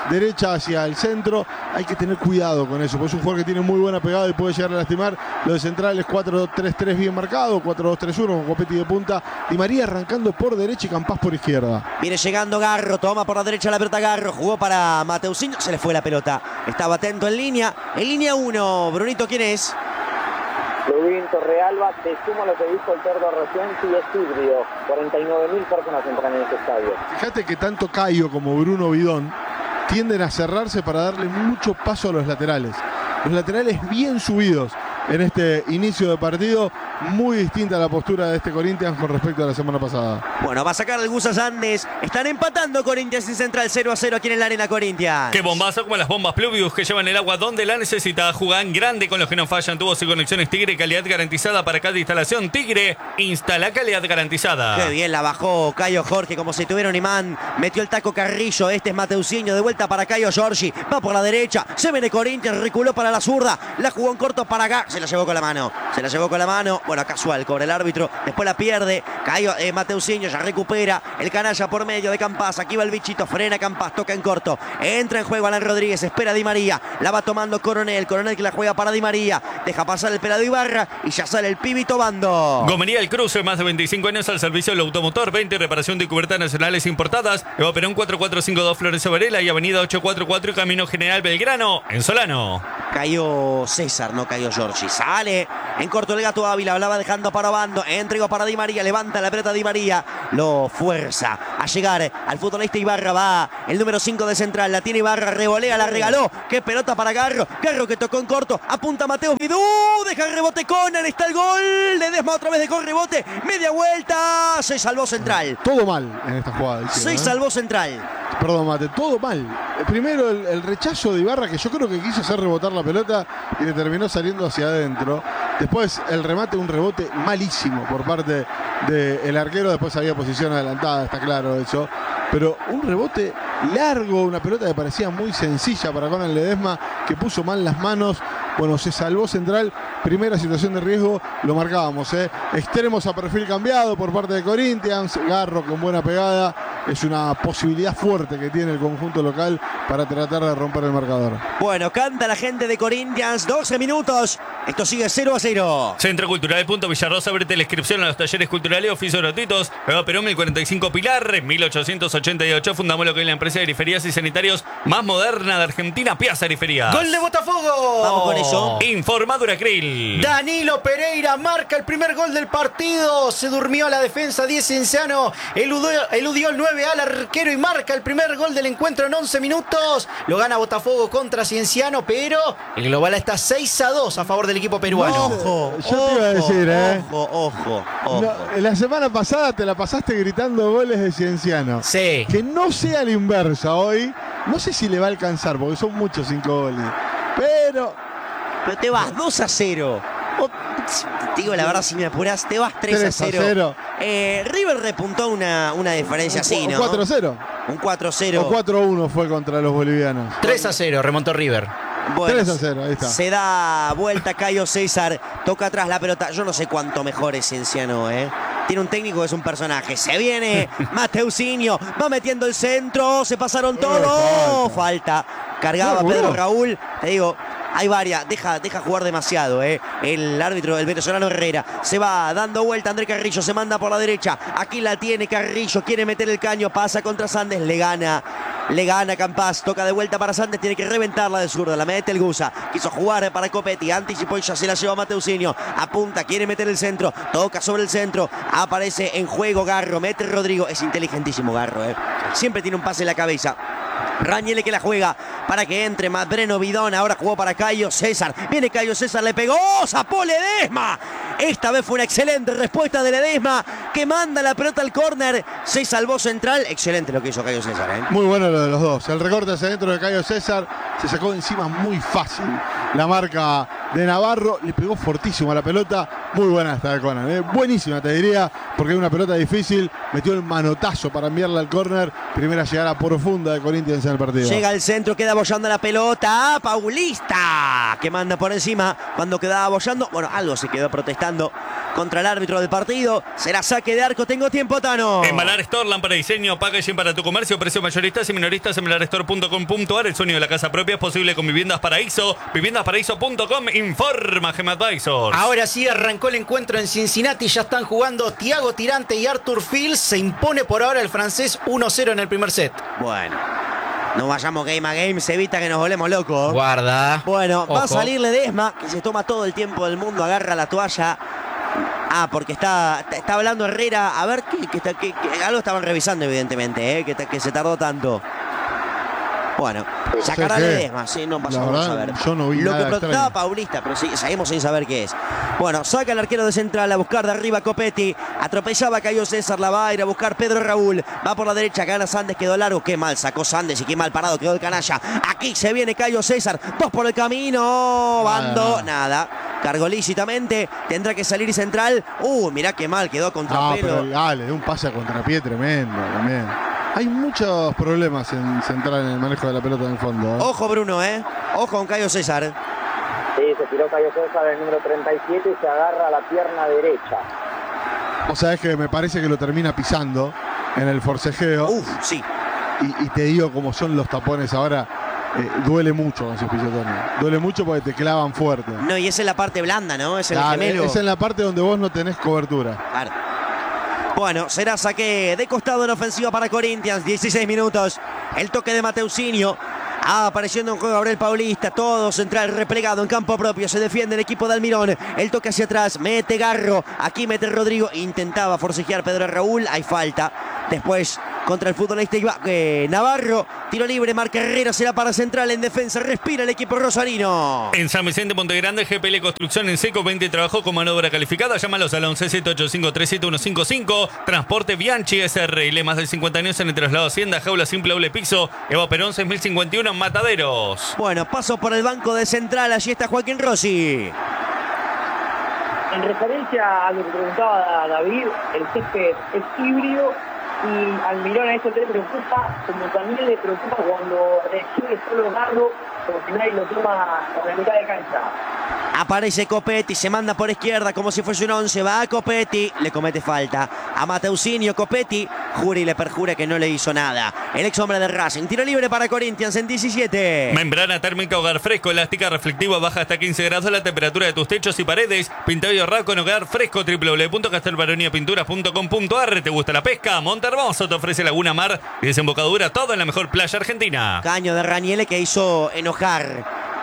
derecha hacia el centro. Hay que tener cuidado con eso, porque es un jugador que tiene muy buena pegada y puede llegar a lastimar. Lo de central es cuatro dos tres tres bien marcado, cuatro dos tres uno con Copetti de punta. Di María arrancando por derecha y Campás por izquierda. Viene llegando Garro, toma por la derecha la pelota Garro, jugó para Mateusinho, se le fue la pelota. Estaba atento en línea, en línea uno. Brunito, ¿quién es? Rubín Torrealba, te sumo lo que dijo el Tordo recién, sí es híbrido. cuarenta y nueve mil personas entran en este estadio. Fíjate que tanto Caio como Bruno Bidón tienden a cerrarse para darle mucho paso a los laterales. Los laterales bien subidos en este inicio de partido, muy distinta la postura de este Corinthians con respecto a la semana pasada. Bueno, va a sacar el Gusa Sandes. Están empatando Corinthians y Central cero a cero aquí en la Arena Corinthians. Qué bombazo como las bombas Pluvius que llevan el agua donde la necesita. Juegan grande con los que no fallan. Tubos y conexiones Tigre, calidad garantizada para cada instalación. Tigre, instala calidad garantizada. Qué bien la bajó Caio Jorge como si tuviera un imán. Metió el taco Carrillo. Este es Mateusinho. De vuelta para Caio Giorgi. Va por la derecha. Se viene Corinthians. Reculó para la zurda. La jugó en corto para acá. Se la llevó con la mano. Se la llevó con la mano. Bueno, casual. Cobra el árbitro. Después la pierde. Caio eh, Mateusinho ya recupera. El canalla por medio de Campás. Aquí va el bichito. Frena Campás. Toca en corto. Entra en juego Alan Rodríguez. Espera Di María. La va tomando Coronel. Coronel que la juega para Di María. Deja pasar el pelado Ibarra. Y ya sale el pibito Bando. Gomería El Cruce. Más de veinticinco años al servicio del automotor. veinte reparación de cubiertas nacionales importadas. Eva Perón cuatro cuatro cinco dos Florencio Varela y Avenida ocho cuatro cuatro y Camino General Belgrano. En Solano. Cayó César, no cayó Giorgi. Sale en corto el gato Ávila. Hablaba dejando para Bando. Entregó para Di María. Levanta la pelota Di María. Lo fuerza a llegar al futbolista Ibarra. Va el número cinco de Central. La tiene Ibarra. Revolea, la regaló. Qué pelota para Garro. Garro que tocó en corto. Apunta Mateo Vidú. Deja el rebote Conan. Está el gol. Ledesma otra vez dejó el rebote. Media vuelta. Se salvó Central. Todo mal en esta jugada. Hicieron, Se ¿eh? salvó Central. Perdón, Mate, todo mal. Primero el, el rechazo de Ibarra, que yo creo que quiso hacer rebotar la pelota y le terminó saliendo hacia adentro. Después el remate, un rebote malísimo por parte del arquero. Después había posición adelantada, está claro eso. Pero un rebote largo, una pelota que parecía muy sencilla para Conan Ledesma, que puso mal las manos. Bueno, se salvó Central. Primera situación de riesgo, lo marcábamos, ¿eh? Extremos a perfil cambiado por parte de Corinthians. Garro con buena pegada. Es una posibilidad fuerte que tiene el conjunto local para tratar de romper el marcador. Bueno, canta la gente de Corinthians. doce minutos. Esto sigue cero a cero. Centro Cultural Punto Villarrosa. Abrete la inscripción a los talleres culturales, oficios gratuitos. Eva Perón, mil cuarenta y cinco Pilar, mil ochocientos ochenta y ocho. Fundamos lo que es la empresa de periferias y sanitarios más moderna de Argentina, Piazza Periferias. ¡Gol de Botafogo! Vamos con eso. Informadura Krill. Danilo Pereira marca el primer gol del partido. Se durmió la defensa diez Cienciano. Eludió, eludió el nueve al arquero y marca el primer gol del encuentro en once minutos. Lo gana Botafogo contra Cienciano, pero el global está seis a dos a favor del equipo peruano. Ojo, Yo te iba a decir, ¿eh? Ojo, ojo, ojo. No, la semana pasada te la pasaste gritando goles de Cienciano. Sí. Que no sea la inversa hoy. No sé si le va a alcanzar, porque son muchos cinco goles. Pero... Pero te vas dos a cero. O, te digo la verdad, si me apuras, te vas tres a cero. Eh, River repuntó una, una diferencia así, ¿no? Un cuatro a cero. Un cuatro a cero. O cuatro a uno fue contra los bolivianos. tres a cero, remontó River. Bueno, tres a cero, ahí está. Se da vuelta Caio César, toca atrás la pelota. Yo no sé cuánto mejor es Cienciano, ¿eh? Tiene un técnico que es un personaje. Se viene Mateusinho, va metiendo el centro, se pasaron todos. Falta. Cargaba No, Pedro bueno. Raúl. Te digo, hay varias. Deja, deja jugar demasiado, ¿eh? El árbitro, el venezolano Herrera, se va dando vuelta. André Carrillo se manda por la derecha. Aquí la tiene Carrillo, quiere meter el caño, pasa contra Sandes, le gana. Le gana Campás, toca de vuelta para Sandes, tiene que reventarla de zurda, la mete el Gusa, quiso jugar para Copetti, anticipó y ya se la lleva Mateusinho, apunta, quiere meter el centro, toca sobre el centro, aparece en juego Garro, mete Rodrigo, es inteligentísimo Garro, eh. Siempre tiene un pase en la cabeza. Rañele que la juega para que entre Breno Bidón. Ahora jugó para Caio César. Viene Caio César, le pegó. ¡Zapó Ledesma! Esta vez fue una excelente respuesta de Ledesma, que manda la pelota al córner. Se salvó Central. Excelente lo que hizo Caio César, ¿eh? Muy bueno lo de los dos. El recorte hacia adentro de Caio César se sacó de encima muy fácil. La marca de Navarro le pegó fortísimo a la pelota. Muy buena esta de Conan, ¿eh? Buenísima te diría, porque es una pelota difícil. Metió el manotazo para enviarla al córner. Primera llegada profunda de Corinthians en el partido. Llega al centro, queda bollando la pelota. Paulista, que manda por encima cuando quedaba bollando. Bueno, algo se quedó protestando contra el árbitro del partido. Será saque de arco. Tengo tiempo, Tano. Embalar Store, lámpara de diseño, packaging para tu comercio, precios mayoristas y minoristas. Embalar store punto com punto a r. El sueño de la casa propia es posible con Viviendas Paraíso. viviendas paraíso punto com. Informa Gem Advisors. Ahora sí arrancó el encuentro en Cincinnati. Ya están jugando Thiago Tirante y Arthur Fields. Se impone por ahora el francés uno cero en el primer set. Bueno, no vayamos game a game, se evita que nos volvemos locos. Guarda. Bueno, Ojo. va a salir Ledesma, que se toma todo el tiempo del mundo, agarra la toalla. Ah, porque está, está hablando Herrera. A ver, ¿qué, qué, está- qué- qué- algo estaban revisando, evidentemente, ¿eh? que, que se tardó tanto. Bueno, sacará sé qué. Ledesma, sí, no La pasamos a verdad, ver. yo no vi Lo nada que protestaba extraño. Paulista, pero sí, seguimos sin saber qué es. Bueno, saca el arquero de central a buscar de arriba Copetti. Atropellaba a Cayo César, la va a ir a buscar Pedro Raúl. Va por la derecha, gana Sandes, quedó largo. Qué mal sacó Sandes y qué mal parado quedó el canalla. Aquí se viene Cayo César, dos por el camino. Bando, nada. Cargó lícitamente, tendrá que salir central. Uh, mirá qué mal quedó contra Ah, pelo. pero dale, de un pase a contrapié tremendo también. Hay muchos problemas en central en el manejo de la pelota en el fondo. ¿eh? Ojo, Bruno, ¿eh? Ojo con Cayo César. Sí, se tiró Cayo César, el número treinta y siete, y se agarra a la pierna derecha. O sea, es que me parece que lo termina pisando en el forcejeo. Uf, sí. Y, y te digo, como son los tapones ahora, eh, duele mucho con esos pisotones. Duele mucho porque te clavan fuerte. No, y esa es la parte blanda, ¿no? Es el Claro, gemelo. es en la parte donde vos no tenés cobertura. Claro. Bueno, será saque de costado en ofensiva para Corinthians. dieciséis minutos. El toque de Mateusinho. Ah, apareciendo en juego Gabriel Paulista. Todo central replegado en campo propio. Se defiende el equipo de Almirón. El toque hacia atrás. Mete Garro. Aquí mete Rodrigo. Intentaba forcejear Pedro Raúl. Hay falta. Después contra el futbolista Iba- eh, Navarro. Tiro libre. Marca Herrera. Será para central en defensa. Respira el equipo rosarino. En San Vicente, Montegrande, G P L Construcción en seco, veinte trabajó con mano de obra calificada. Llámalos al once siete ocho cinco tres siete uno cinco cinco. Transporte Bianchi S R L, más de cincuenta años en el traslado Hacienda, jaula simple doble piso. Eva Perón seis mil cincuenta y uno en Mataderos. Bueno, paso por el banco de central. Allí está Joaquín Rossi. En referencia a lo que preguntaba David, el césped es híbrido y Almirón a eso le preocupa, como también le preocupa cuando recibe solo Garro, porque nadie lo toma por la mitad de cancha. Aparece Copetti, se manda por izquierda como si fuese un once. Va a Copetti, le comete falta. A Mateusinho, Copetti jura y le perjura que no le hizo nada. El ex hombre de Racing. Tiro libre para Corinthians en diecisiete. Membrana térmica hogar fresco, elástica reflectiva, baja hasta quince grados la temperatura de tus techos y paredes. Pintado y ahorrado con hogar fresco. doble u doble u doble u punto castelbaronia pinturas punto com punto a r. ¿Te gusta la pesca? Monte Hermoso te ofrece Laguna Mar y desembocadura, todo en la mejor playa argentina. Caño de Raniele que hizo enojar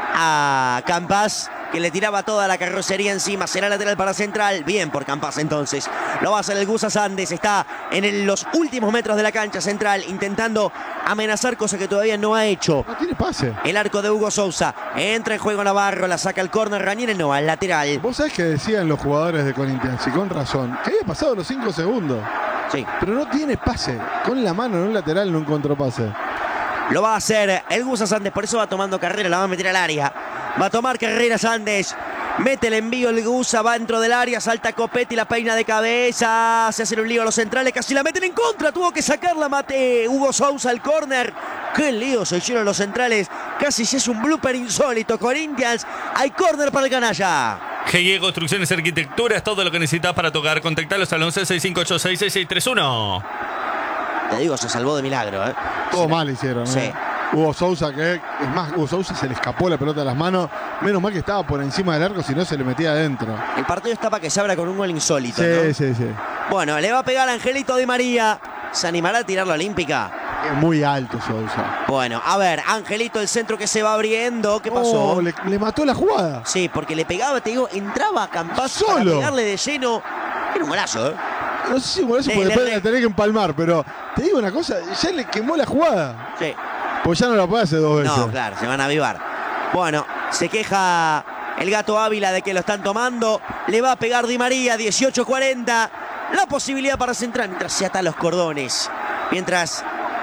a Campas, que le tiraba toda la carrocería encima. Será lateral para central. Bien por Campas entonces. Lo va a hacer el Gusa Sandes. Está en el- los últimos metros de la cancha central intentando amenazar, cosa que todavía no ha hecho. No tiene pase. El arco de Hugo Sousa. Entra en juego Navarro. La saca al córner. Ranieri no, al lateral. Vos sabés que decían los jugadores de Corinthians, y con razón, que había pasado los cinco segundos. Sí. Pero no tiene pase. Con la mano en un lateral no encontró pase. Lo va a hacer el Gusa Sandes. Por eso va tomando carrera. La va a meter al área. Va a tomar carrera Sandes. Mete el envío el Gusa. Va dentro del área. Salta Copetti. La peina de cabeza. Se hace un lío a los centrales. Casi la meten en contra. Tuvo que sacarla. Mate Hugo Sousa al córner. Qué lío se hicieron los centrales. Casi se es un blooper insólito. Corinthians. Hay córner para el canalla. G I E Construcciones y Arquitecturas, todo lo que necesitas para tocar. Contactalos al once seis cinco ocho seis seis seis tres uno. Te digo, se salvó de milagro, ¿eh? Todo Se- mal hicieron. Sí. ¿eh? Hugo Sousa, que es más, Hugo Sousa se le escapó la pelota de las manos. Menos mal que estaba por encima del arco, si no se le metía adentro. El partido está para que se abra con un gol insólito, Sí, ¿no? sí, sí. Bueno, le va a pegar Angelito Di María. ¿Se animará a tirar la olímpica? Es muy alto Sousa. Bueno, a ver, Angelito, el centro que se va abriendo. ¿Qué pasó? Oh, le, le mató la jugada. Sí, porque le pegaba, te digo, entraba a Campas para Solo. pegarle de lleno. Era un golazo, ¿eh? No sé si por eso, Le- porque le después re- la tenés que empalmar, pero te digo una cosa, ya le quemó la jugada. Sí. Pues ya no la puede hacer dos veces. No, claro, se van a avivar. Bueno, se queja el Gato Ávila de que lo están tomando. Le va a pegar Di María, dieciocho cuarenta. La posibilidad para centrar mientras se atan los cordones. Mientras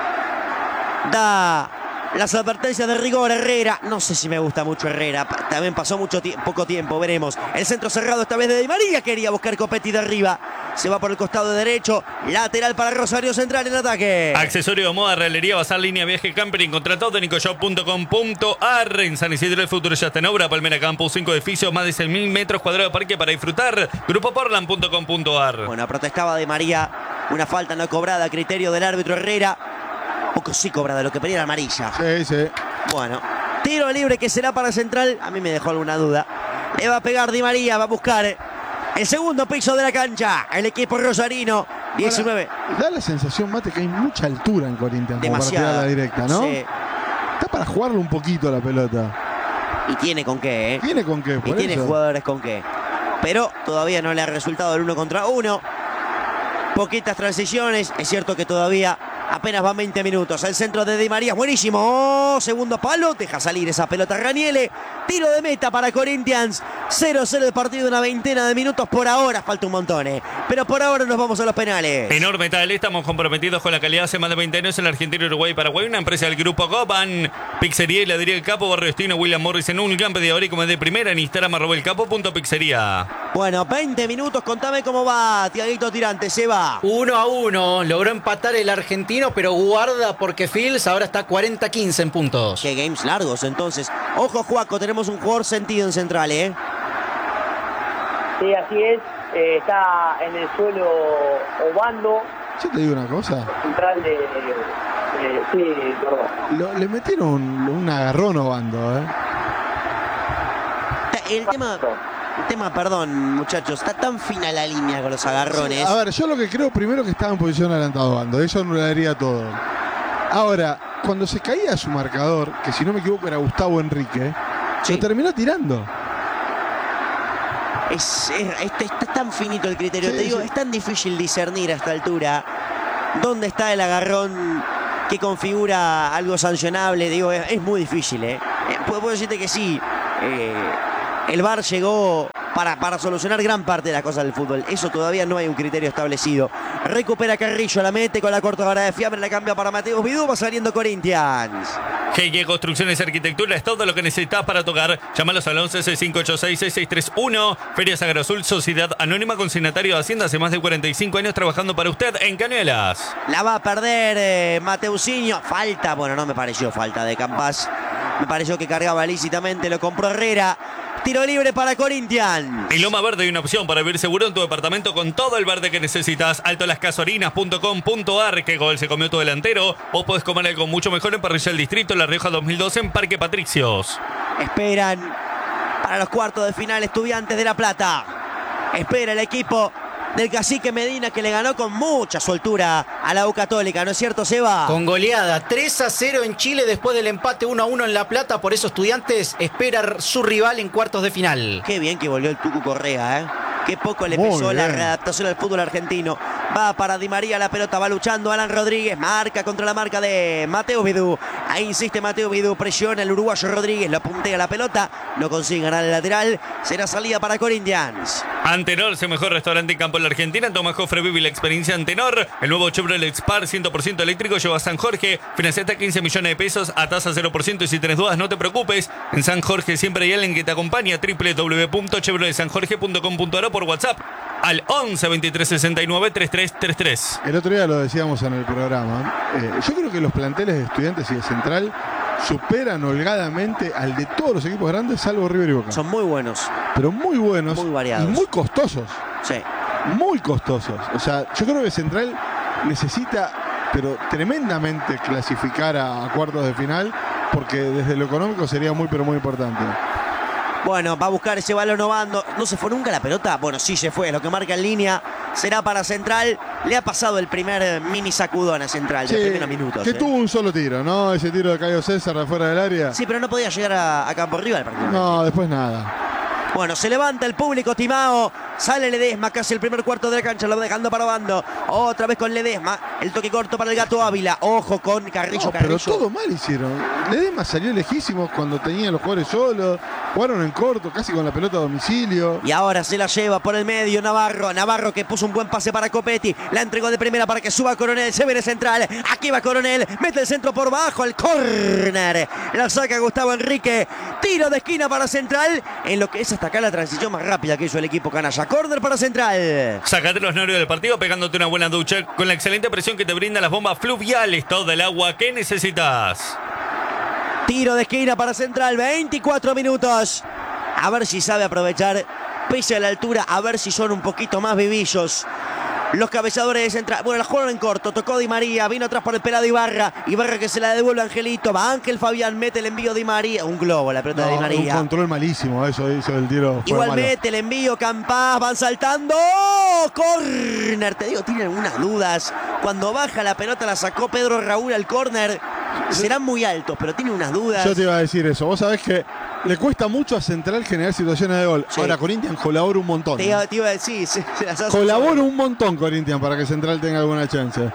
da las advertencias de rigor Herrera. No sé si me gusta mucho Herrera. Pa- También pasó mucho tie- poco tiempo, veremos. El centro cerrado esta vez de Di María. Quería buscar Copetti de arriba. Se va por el costado derecho. Lateral para Rosario Central en ataque. Accesorio de moda, realería, bazar, línea, viaje, camper. Encontrá todo en nicoshop punto com punto ar. En San Isidro el futuro ya está en obra. Palmera Campus, cinco edificios, más de seis mil metros cuadrados de parque para disfrutar. grupo portland punto com punto ar. Bueno, protestaba Di María. Una falta no cobrada a criterio del árbitro Herrera. Poco sí cobrada, lo que pedía era amarilla. Sí, sí. Bueno, tiro libre que será para Central. A mí me dejó alguna duda. Le va a pegar Di María, va a buscar el segundo piso de la cancha. El equipo rosarino, diecinueve. Ahora, da la sensación, Mate, que hay mucha altura en Corinthians. Demasiada. Como para tirar la directa, ¿no? Sí. Está para jugarlo un poquito la pelota. Y tiene con qué, ¿eh? Tiene con qué, por Y tiene eso. jugadores con qué. Pero todavía no le ha resultado el uno contra uno. Poquitas transiciones. Es cierto que todavía apenas van veinte minutos. El centro de Di María, buenísimo. Oh, segundo palo, deja salir esa pelota Raniele. Tiro de meta para Corinthians. cero cero de partido, una veintena de minutos por ahora. Falta un montón, ¿eh? Pero por ahora nos vamos a los penales. Enorme tal, estamos comprometidos con la calidad hace más de veinte años en la Argentina, Uruguay y Paraguay. Una empresa del grupo Copan. Pizzería y Heladería El Capo, Barrio Destino, William Morris en un gran pedidor y como de primera en Instagram, arroba el capo punto pizzería. Bueno, veinte minutos. Contame cómo va, Tiaguito Tirante. Se va. Uno a uno. Logró empatar el argentino, pero guarda porque Fields ahora está cuarenta a quince en puntos. Qué games largos, entonces. Ojo, Juaco, tenemos un jugador sentido en Central, ¿eh? Sí, así es. Eh, está en el suelo Obando, Yo te digo una cosa. central de... de sí, perdón. Lo- le metieron un, un agarrón Obando, ¿eh? El tema, el tema, perdón, muchachos, está tan fina la línea con los agarrones. A ver, yo lo que creo primero que estaba en posición adelantada Obando. Eso anularía todo. Ahora, cuando se caía su marcador, que si no me equivoco era Gustavo Enrique, Sí. lo terminó tirando. Es, es- este- está tan finito el criterio. Sí, Te digo, sí. es tan difícil discernir a esta altura dónde está el agarrón que configura algo sancionable. Digo, es, es muy difícil, ¿eh? Eh, Puedo, puedo decirte que sí. eh, el V A R llegó para, para solucionar gran parte de las cosas del fútbol. Eso todavía no hay un criterio establecido. Recupera Carrillo, la mete con la cortadora de fiambre, la cambia para Mateo Vidú, va saliendo Corinthians. G G Construcciones y Arquitectura es todo lo que necesitas para tocar. Llámalos al once seis cinco ocho seis seis seis tres uno. Ferias Agrosul, Sociedad Anónima, consignatario de Hacienda, hace más de cuarenta y cinco años trabajando para usted en Cañuelas. La va a perder eh, Mateusinho. Falta, bueno, no me pareció falta de Campas. Me pareció que cargaba lícitamente, lo compró Herrera. Tiro libre para Corinthians. En Loma Verde hay una opción para vivir seguro en tu departamento con todo el verde que necesitas. alto las casorinas punto com punto ar. Que gol se comió tu delantero. O podés comer algo mucho mejor en Parrilla del Distrito, La Rioja dos mil doce, en Parque Patricios. Esperan para los cuartos de final Estudiantes de La Plata. Espera el equipo del Cacique Medina, que le ganó con mucha soltura a la U Católica, ¿no es cierto, Seba? Con goleada, tres a cero en Chile después del empate uno a uno en La Plata. Por eso Estudiantes espera su rival en cuartos de final. Qué bien que volvió el Tucu Correa, ¿eh? Qué poco le Muy pesó la bien. readaptación al fútbol argentino. Va para Di María, la pelota va luchando Alan Rodríguez, marca contra la marca de Mateo Vidú. Ahí insiste Mateo Vidú, presiona el uruguayo Rodríguez, lo puntea la pelota, no consigue ganar el lateral, será salida para Corinthians. Antenor, su mejor restaurante en campo en la Argentina. Tomás Jofre, vive la experiencia Antenor. El nuevo Chevrolet Spar cien por ciento eléctrico lleva a San Jorge. Financiate quince millones de pesos a tasa cero por ciento y si tenés dudas no te preocupes. En San Jorge siempre hay alguien que te acompaña. doble u doble u doble u punto chevrolet san jorge punto com punto ar o por WhatsApp al once veintitrés sesenta y nueve treinta y tres treinta y tres. El otro día lo decíamos en el programa. eh, yo creo que los planteles de Estudiantes y de Central superan holgadamente al de todos los equipos grandes, salvo River y Boca. Son muy buenos, Pero muy buenos Muy variados. y muy costosos. sí. Muy costosos. O sea, yo creo que Central necesita, pero tremendamente, clasificar a, a cuartos de final, porque desde lo económico sería muy, pero muy importante. Bueno, va a buscar ese balón Obando. ¿No se fue nunca la pelota? Bueno, sí se fue. Lo que marca en línea será para Central. Le ha pasado el primer eh, mini sacudón a Central de Sí, los primeros minutos. que eh. tuvo un solo tiro, ¿no? Ese tiro de Cayo César de afuera del área. Sí, pero no podía llegar a, a campo rival. prácticamente. No, después nada. Bueno, se levanta el público Timao. Sale Ledesma, casi el primer cuarto de la cancha. Lo va dejando para Obando. Otra vez con Ledesma. El toque corto para el Gato Ávila. Ojo con Carrillo. No, pero Carrillo. todo mal hicieron. Ledesma salió lejísimos cuando tenían los jugadores solos. Jugaron en corto, casi con la pelota a domicilio. Y ahora se la lleva por el medio Navarro. Navarro que puso un buen pase para Copetti. La entregó de primera para que suba Coronel. Se viene Central. Aquí va Coronel. Mete el centro por bajo. El córner. La saca Gustavo Enrique. Tiro de esquina para Central, en lo que es hasta acá la transición más rápida que hizo el equipo canalla. Córner para Central. Sácate los nervios del partido pegándote una buena ducha con la excelente presión que te brindan las bombas fluviales. Todo el agua que necesitas. Tiro de esquina para Central, veinticuatro minutos. A ver si sabe aprovechar, pese a la altura, a ver si son un poquito más vivillos los cabezadores de Central. Bueno, la jugaron en corto, tocó Di María, vino atrás por el pelado Ibarra. Ibarra que se la devuelve a Angelito, va Ángel Fabián, mete el envío Di María. Un globo la pelota No, de Di María. Un control malísimo, eso hizo el tiro. Igual malo. mete el envío, Campás, van saltando. Córner, te digo, tienen algunas dudas. Cuando baja la pelota la sacó Pedro Raúl al córner. Serán muy altos, pero tiene unas dudas. Yo te iba a decir eso. Vos sabés que le cuesta mucho a Central generar situaciones de gol. Sí. Ahora Corinthians colabora un montón. Te iba, te iba a decir, se, se las hace Colabora solo. un montón Corinthians para que Central tenga alguna chance.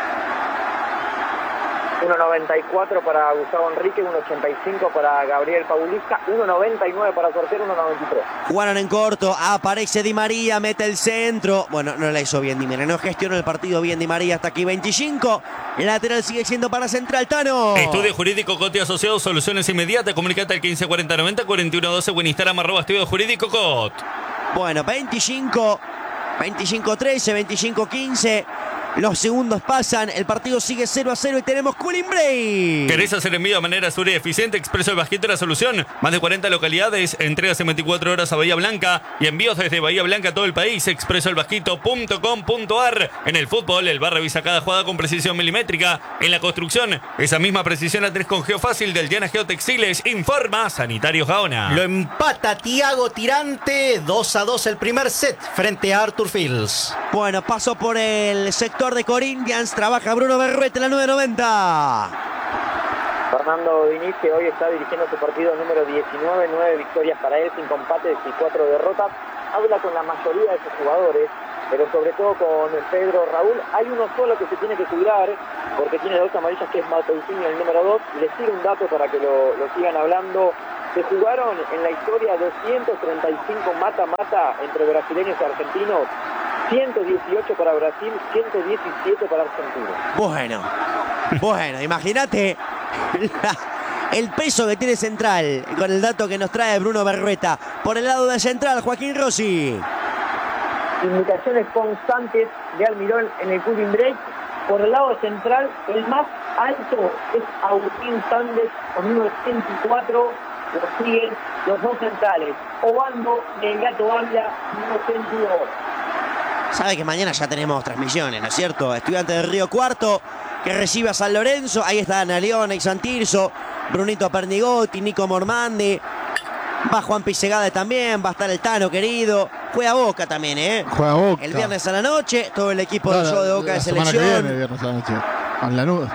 uno noventa y cuatro para Gustavo Enrique, uno ochenta y cinco para Gabriel Paulista, uno noventa y nueve para Cortero, uno noventa y tres. Jugaron en corto, aparece Di María, mete el centro. Bueno, no la hizo bien Di María, no gestionó el partido bien Di María hasta aquí veinticinco. El lateral sigue siendo para Central, Tano. Estudio Jurídico Coti Asociados, soluciones inmediatas. Comunicate al quince cuarenta noventa cuarenta y uno doce o en Instagram arroba Estudio Jurídico Cot. Bueno, veinticinco, veinticinco trece, veinticinco quince. Los segundos pasan, el partido sigue cero a cero y tenemos cooling break. ¿Querés hacer envío de manera segura y eficiente? Expreso El Bajito la solución. Más de cuarenta localidades, entregas en veinticuatro horas a Bahía Blanca y envíos desde Bahía Blanca a todo el país. expreso el bajito punto com punto ar. En el fútbol, el bar revisa cada jugada con precisión milimétrica. En la construcción, esa misma precisión la tenés con Geofácil del Diana Geotextiles. Informa Sanitarios Gaona. Lo empata Tiago Tirante, dos a dos el primer set frente a Arthur Fields. Bueno, pasó por el sector de Corinthians, trabaja Bruno Berrueta en la nueve noventa. Fernando Diniz, que hoy está dirigiendo su partido número diecinueve, nueve victorias para él, cinco empates y cuatro derrotas. Habla con la mayoría de sus jugadores, pero sobre todo con Pedro Raúl. Hay uno solo que se tiene que cuidar, porque tiene dos amarillas, que es Mateusinho, el número dos. Les tiro un dato para que lo, lo sigan hablando. Se jugaron en la historia doscientos treinta y cinco mata-mata entre brasileños y argentinos. ciento dieciocho para Brasil, ciento diecisiete para Argentina. Bueno, bueno, imagínate el peso que tiene Central con el dato que nos trae Bruno Berrueta. Por el lado de Central, Joaquín Rossi. Indicaciones constantes de Almirón en el cooling break. Por el lado Central, el más alto es Agustín Sández con uno ochenta y cuatro. Lo siguen los dos centrales. Obando del Gato Ávila, uno ochenta y dos. Sabe que mañana ya tenemos transmisiones, ¿no es cierto? Estudiantes del Río Cuarto que recibe a San Lorenzo. Ahí está Ana Leona y Santirso, Brunito Pernigotti, Nico Mormandi. Va Juan Pisegade también, va a estar el Tano querido. Juega Boca también, ¿eh? Juega Boca. El viernes a la noche, todo el equipo No, del show de Boca la de semana que selección. viene, viernes a la noche. En Lanús.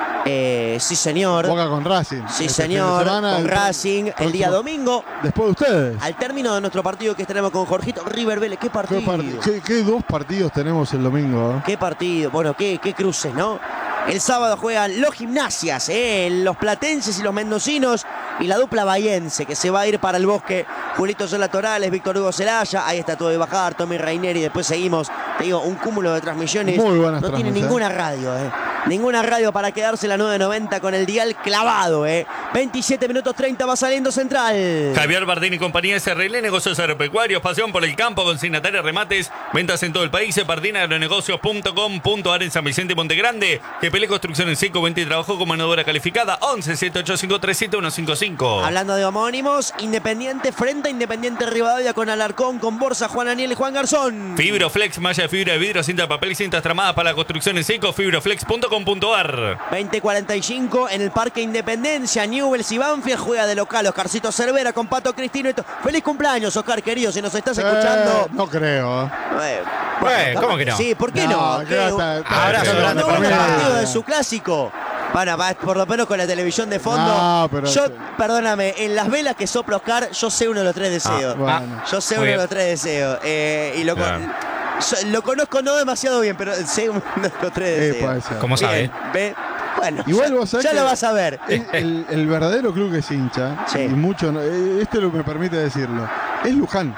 Eh, sí, señor. Boca con Racing. Sí, Este fin de señor. semana, Con el Racing el próximo- día domingo. Después de ustedes. Al término de nuestro partido que tenemos con Jorgito, River Vélez. ¿Qué partido? ¿Qué, part- qué- qué dos partidos tenemos el domingo? ¿eh? Qué partido, bueno, qué, qué cruces, ¿no? El sábado juegan los Gimnasias, ¿eh? Los platenses y los mendocinos, y la dupla bahiense que se va a ir para el Bosque. Julito Sola Torales, Víctor Hugo Celaya, ahí está todo de bajar, Tommy Raineri, después seguimos, te digo, un cúmulo de transmisiones. Muy buenas No tiene transmisiones. ninguna radio, ¿eh? Ninguna radio para quedarse la nueve noventa con el dial clavado, ¿eh? veintisiete minutos treinta va saliendo Central. Javier Bardín y compañía S R L, negocios agropecuarios, pasión por el campo, consignataria, remates, ventas en todo el país. bardín agronegocios punto com punto ar en San Vicente y Montegrande. G P L Construcción en cinco veinte y trabajo con mano de obra calificada. once siete ocho cinco tres siete uno cinco cinco. Hablando de homónimos, Independiente frente a Independiente Rivadavia con Alarcón, con Borsa, Juan Aniel y Juan Garzón. Fibroflex, malla de fibra de vidrio, cinta de papel y cintas tramadas para la construcción en seco. fibroflex punto com punto ar. veinte cuarenta y cinco en el Parque Independencia, Newell's y Banfield juega de local Oscarcito Cervera con Pato Cristino. Feliz cumpleaños, Oscar, querido, si nos estás escuchando. Eh, no creo. ¿eh? Eh, Bueno, ¿cómo que no? Sí, ¿por qué no? No, ¿Qué? ya está- está- Abrazo está- grande No, para un mí. partido de su clásico. Bueno, va, por lo menos con la televisión de fondo. No, pero- yo, perdóname, en las velas que sopla Oscar, yo sé uno de los tres deseos. Ah, bueno. Yo sé Muy uno de bien. los tres deseos. Eh, y lo, con- Claro. yo- lo conozco no demasiado bien, pero sé uno de los tres Eh, deseos. puede ser. ¿Cómo sabe? Bien, ve. Bueno, Igual ya, vos sabés ya que- lo vas a ver. Es el, el verdadero club que es hincha, Sí. y mucho, no- eh, este lo me permite decirlo, es Luján.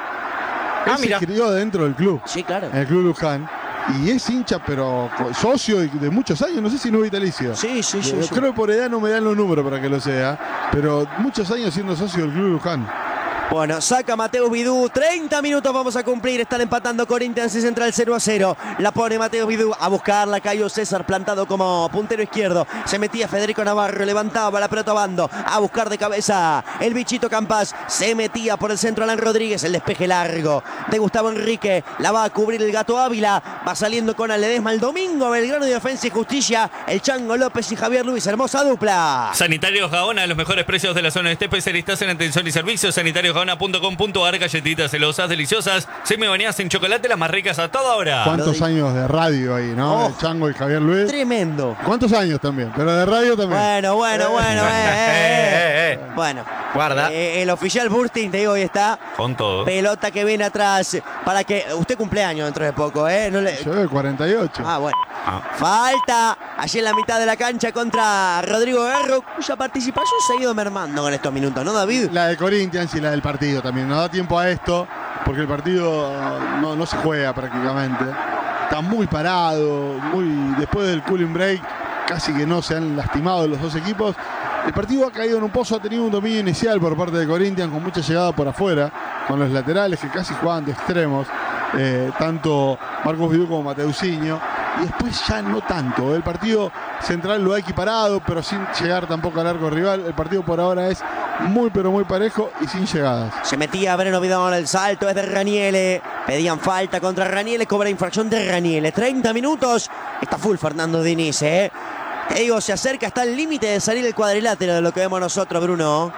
Él Ah, se mira. crió dentro del club, Sí, claro. en el club Luján, y es hincha, pero co- socio y de muchos años, no sé si no vitalicio. Sí, sí, sí. Yo sí. creo que por edad no me dan los números para que lo sea, pero muchos años siendo socio del Club Luján. Bueno, saca Mateo Vidú, treinta minutos vamos a cumplir, están empatando Corinthians y Central cero a cero. La pone Mateo Vidú a buscarla, Cayo César plantado como puntero izquierdo. Se metía Federico Navarro, levantaba la pelota a bando, a buscar de cabeza el bichito Campas. Se metía por el centro Alan Rodríguez, el despeje largo de Gustavo Enrique. La va a cubrir el Gato Ávila, va saliendo con Ledesma el domingo. Belgrano de Defensa y Justicia, el Chango López y Javier Luis, hermosa dupla. Sanitarios Gaona, los mejores precios de la zona este, especialistas en atención y servicios. Sanitarios Gaona punto com punto ar, galletitas celosas, deliciosas, semi-bañadas en chocolate, las más ricas a toda hora. ¿Cuántos años de radio ahí, no? Oh, el Chango y Javier Luis. Tremendo. ¿Cuántos años también? Pero de radio también. Bueno, bueno, bueno. eh, eh, Eh, eh, eh. Bueno. Guarda. Eh, el oficial Bursting, te digo, hoy está. Con todo. Pelota que viene atrás para que... Usted cumpleaños dentro de poco, ¿eh? No le... Yo el cuarenta y ocho. Ah, bueno. Ah. Falta allí en la mitad de la cancha contra Rodrigo Guerro, cuya participación se ha ido mermando con estos minutos, ¿no, David? La de Corinthians y la del partido también. No da tiempo a esto porque el partido no, no se juega prácticamente. Está muy parado, muy después del cooling break, casi que no se han lastimado los dos equipos. El partido ha caído en un pozo, ha tenido un dominio inicial por parte de Corinthians con mucha llegada por afuera, con los laterales que casi jugaban de extremos, eh, tanto Marcos Vidú como Mateusinho. Y después ya no tanto. El partido central lo ha equiparado, pero sin llegar tampoco al arco rival. El partido por ahora es muy pero muy parejo y sin llegadas. Se metía Breno Vidal, el salto es de Raniele. Pedían falta contra Raniele, cobra infracción de Raniele. treinta minutos. Está full Fernando Diniz, ¿eh? Te digo, se acerca, está al límite de salir el cuadrilátero de lo que vemos nosotros, Bruno.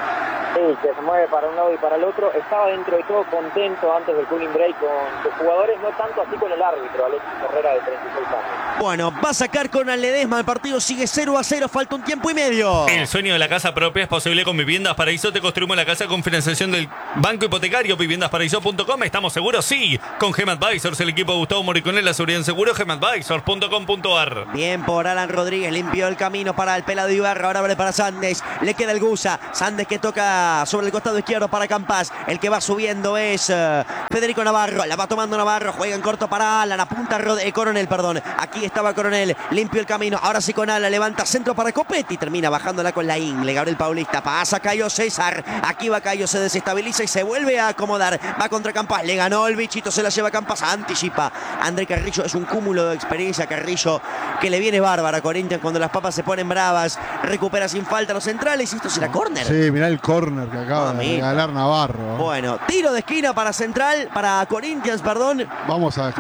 Sí, que se mueve para un lado y para el otro. Estaba dentro de todo contento antes del cooling break con sus jugadores, no tanto así con el árbitro, Alexis Herrera, de treinta y seis años. Bueno, va a sacar con Ledesma, el partido sigue cero a cero, falta un tiempo y medio. El sueño de la casa propia es posible con Viviendas Paraíso. Te construimos la casa con financiación del Banco Hipotecario. Viviendas Paraíso punto com. ¿Estamos seguros? Sí. Con Gem Advisors, el equipo de Gustavo Moricone, la seguridad en seguro. Gem Advisors punto com punto ar. Bien por Alan Rodríguez, limpió el camino para el pelado Ibarra, ahora abre para Sandes, le queda el Gusa, Sandes que toca sobre el costado izquierdo para Campas, el que va subiendo es uh, Federico Navarro, la va tomando Navarro, juega en corto para Alan, apunta Rod eh, Coronel, perdón, aquí estaba Coronel, limpio el camino, ahora sí con Alan, levanta centro para Copetti, termina bajándola con la ingle, Gabriel Paulista, pasa Cayo César, aquí va Cayo, se desestabiliza y se vuelve a acomodar, va contra Campas, le ganó el bichito, se la lleva Campas, anticipa, André Carrillo, es un cúmulo de experiencia, Carrillo, que le viene bárbara a Corinthians cuando las papas se ponen bravas, recupera sin falta los centrales, y esto será córner. Sí, mirá el córner que acaba Mamita. de regalar Navarro. Bueno, tiro de esquina para Central, para Corinthians, perdón. Vamos a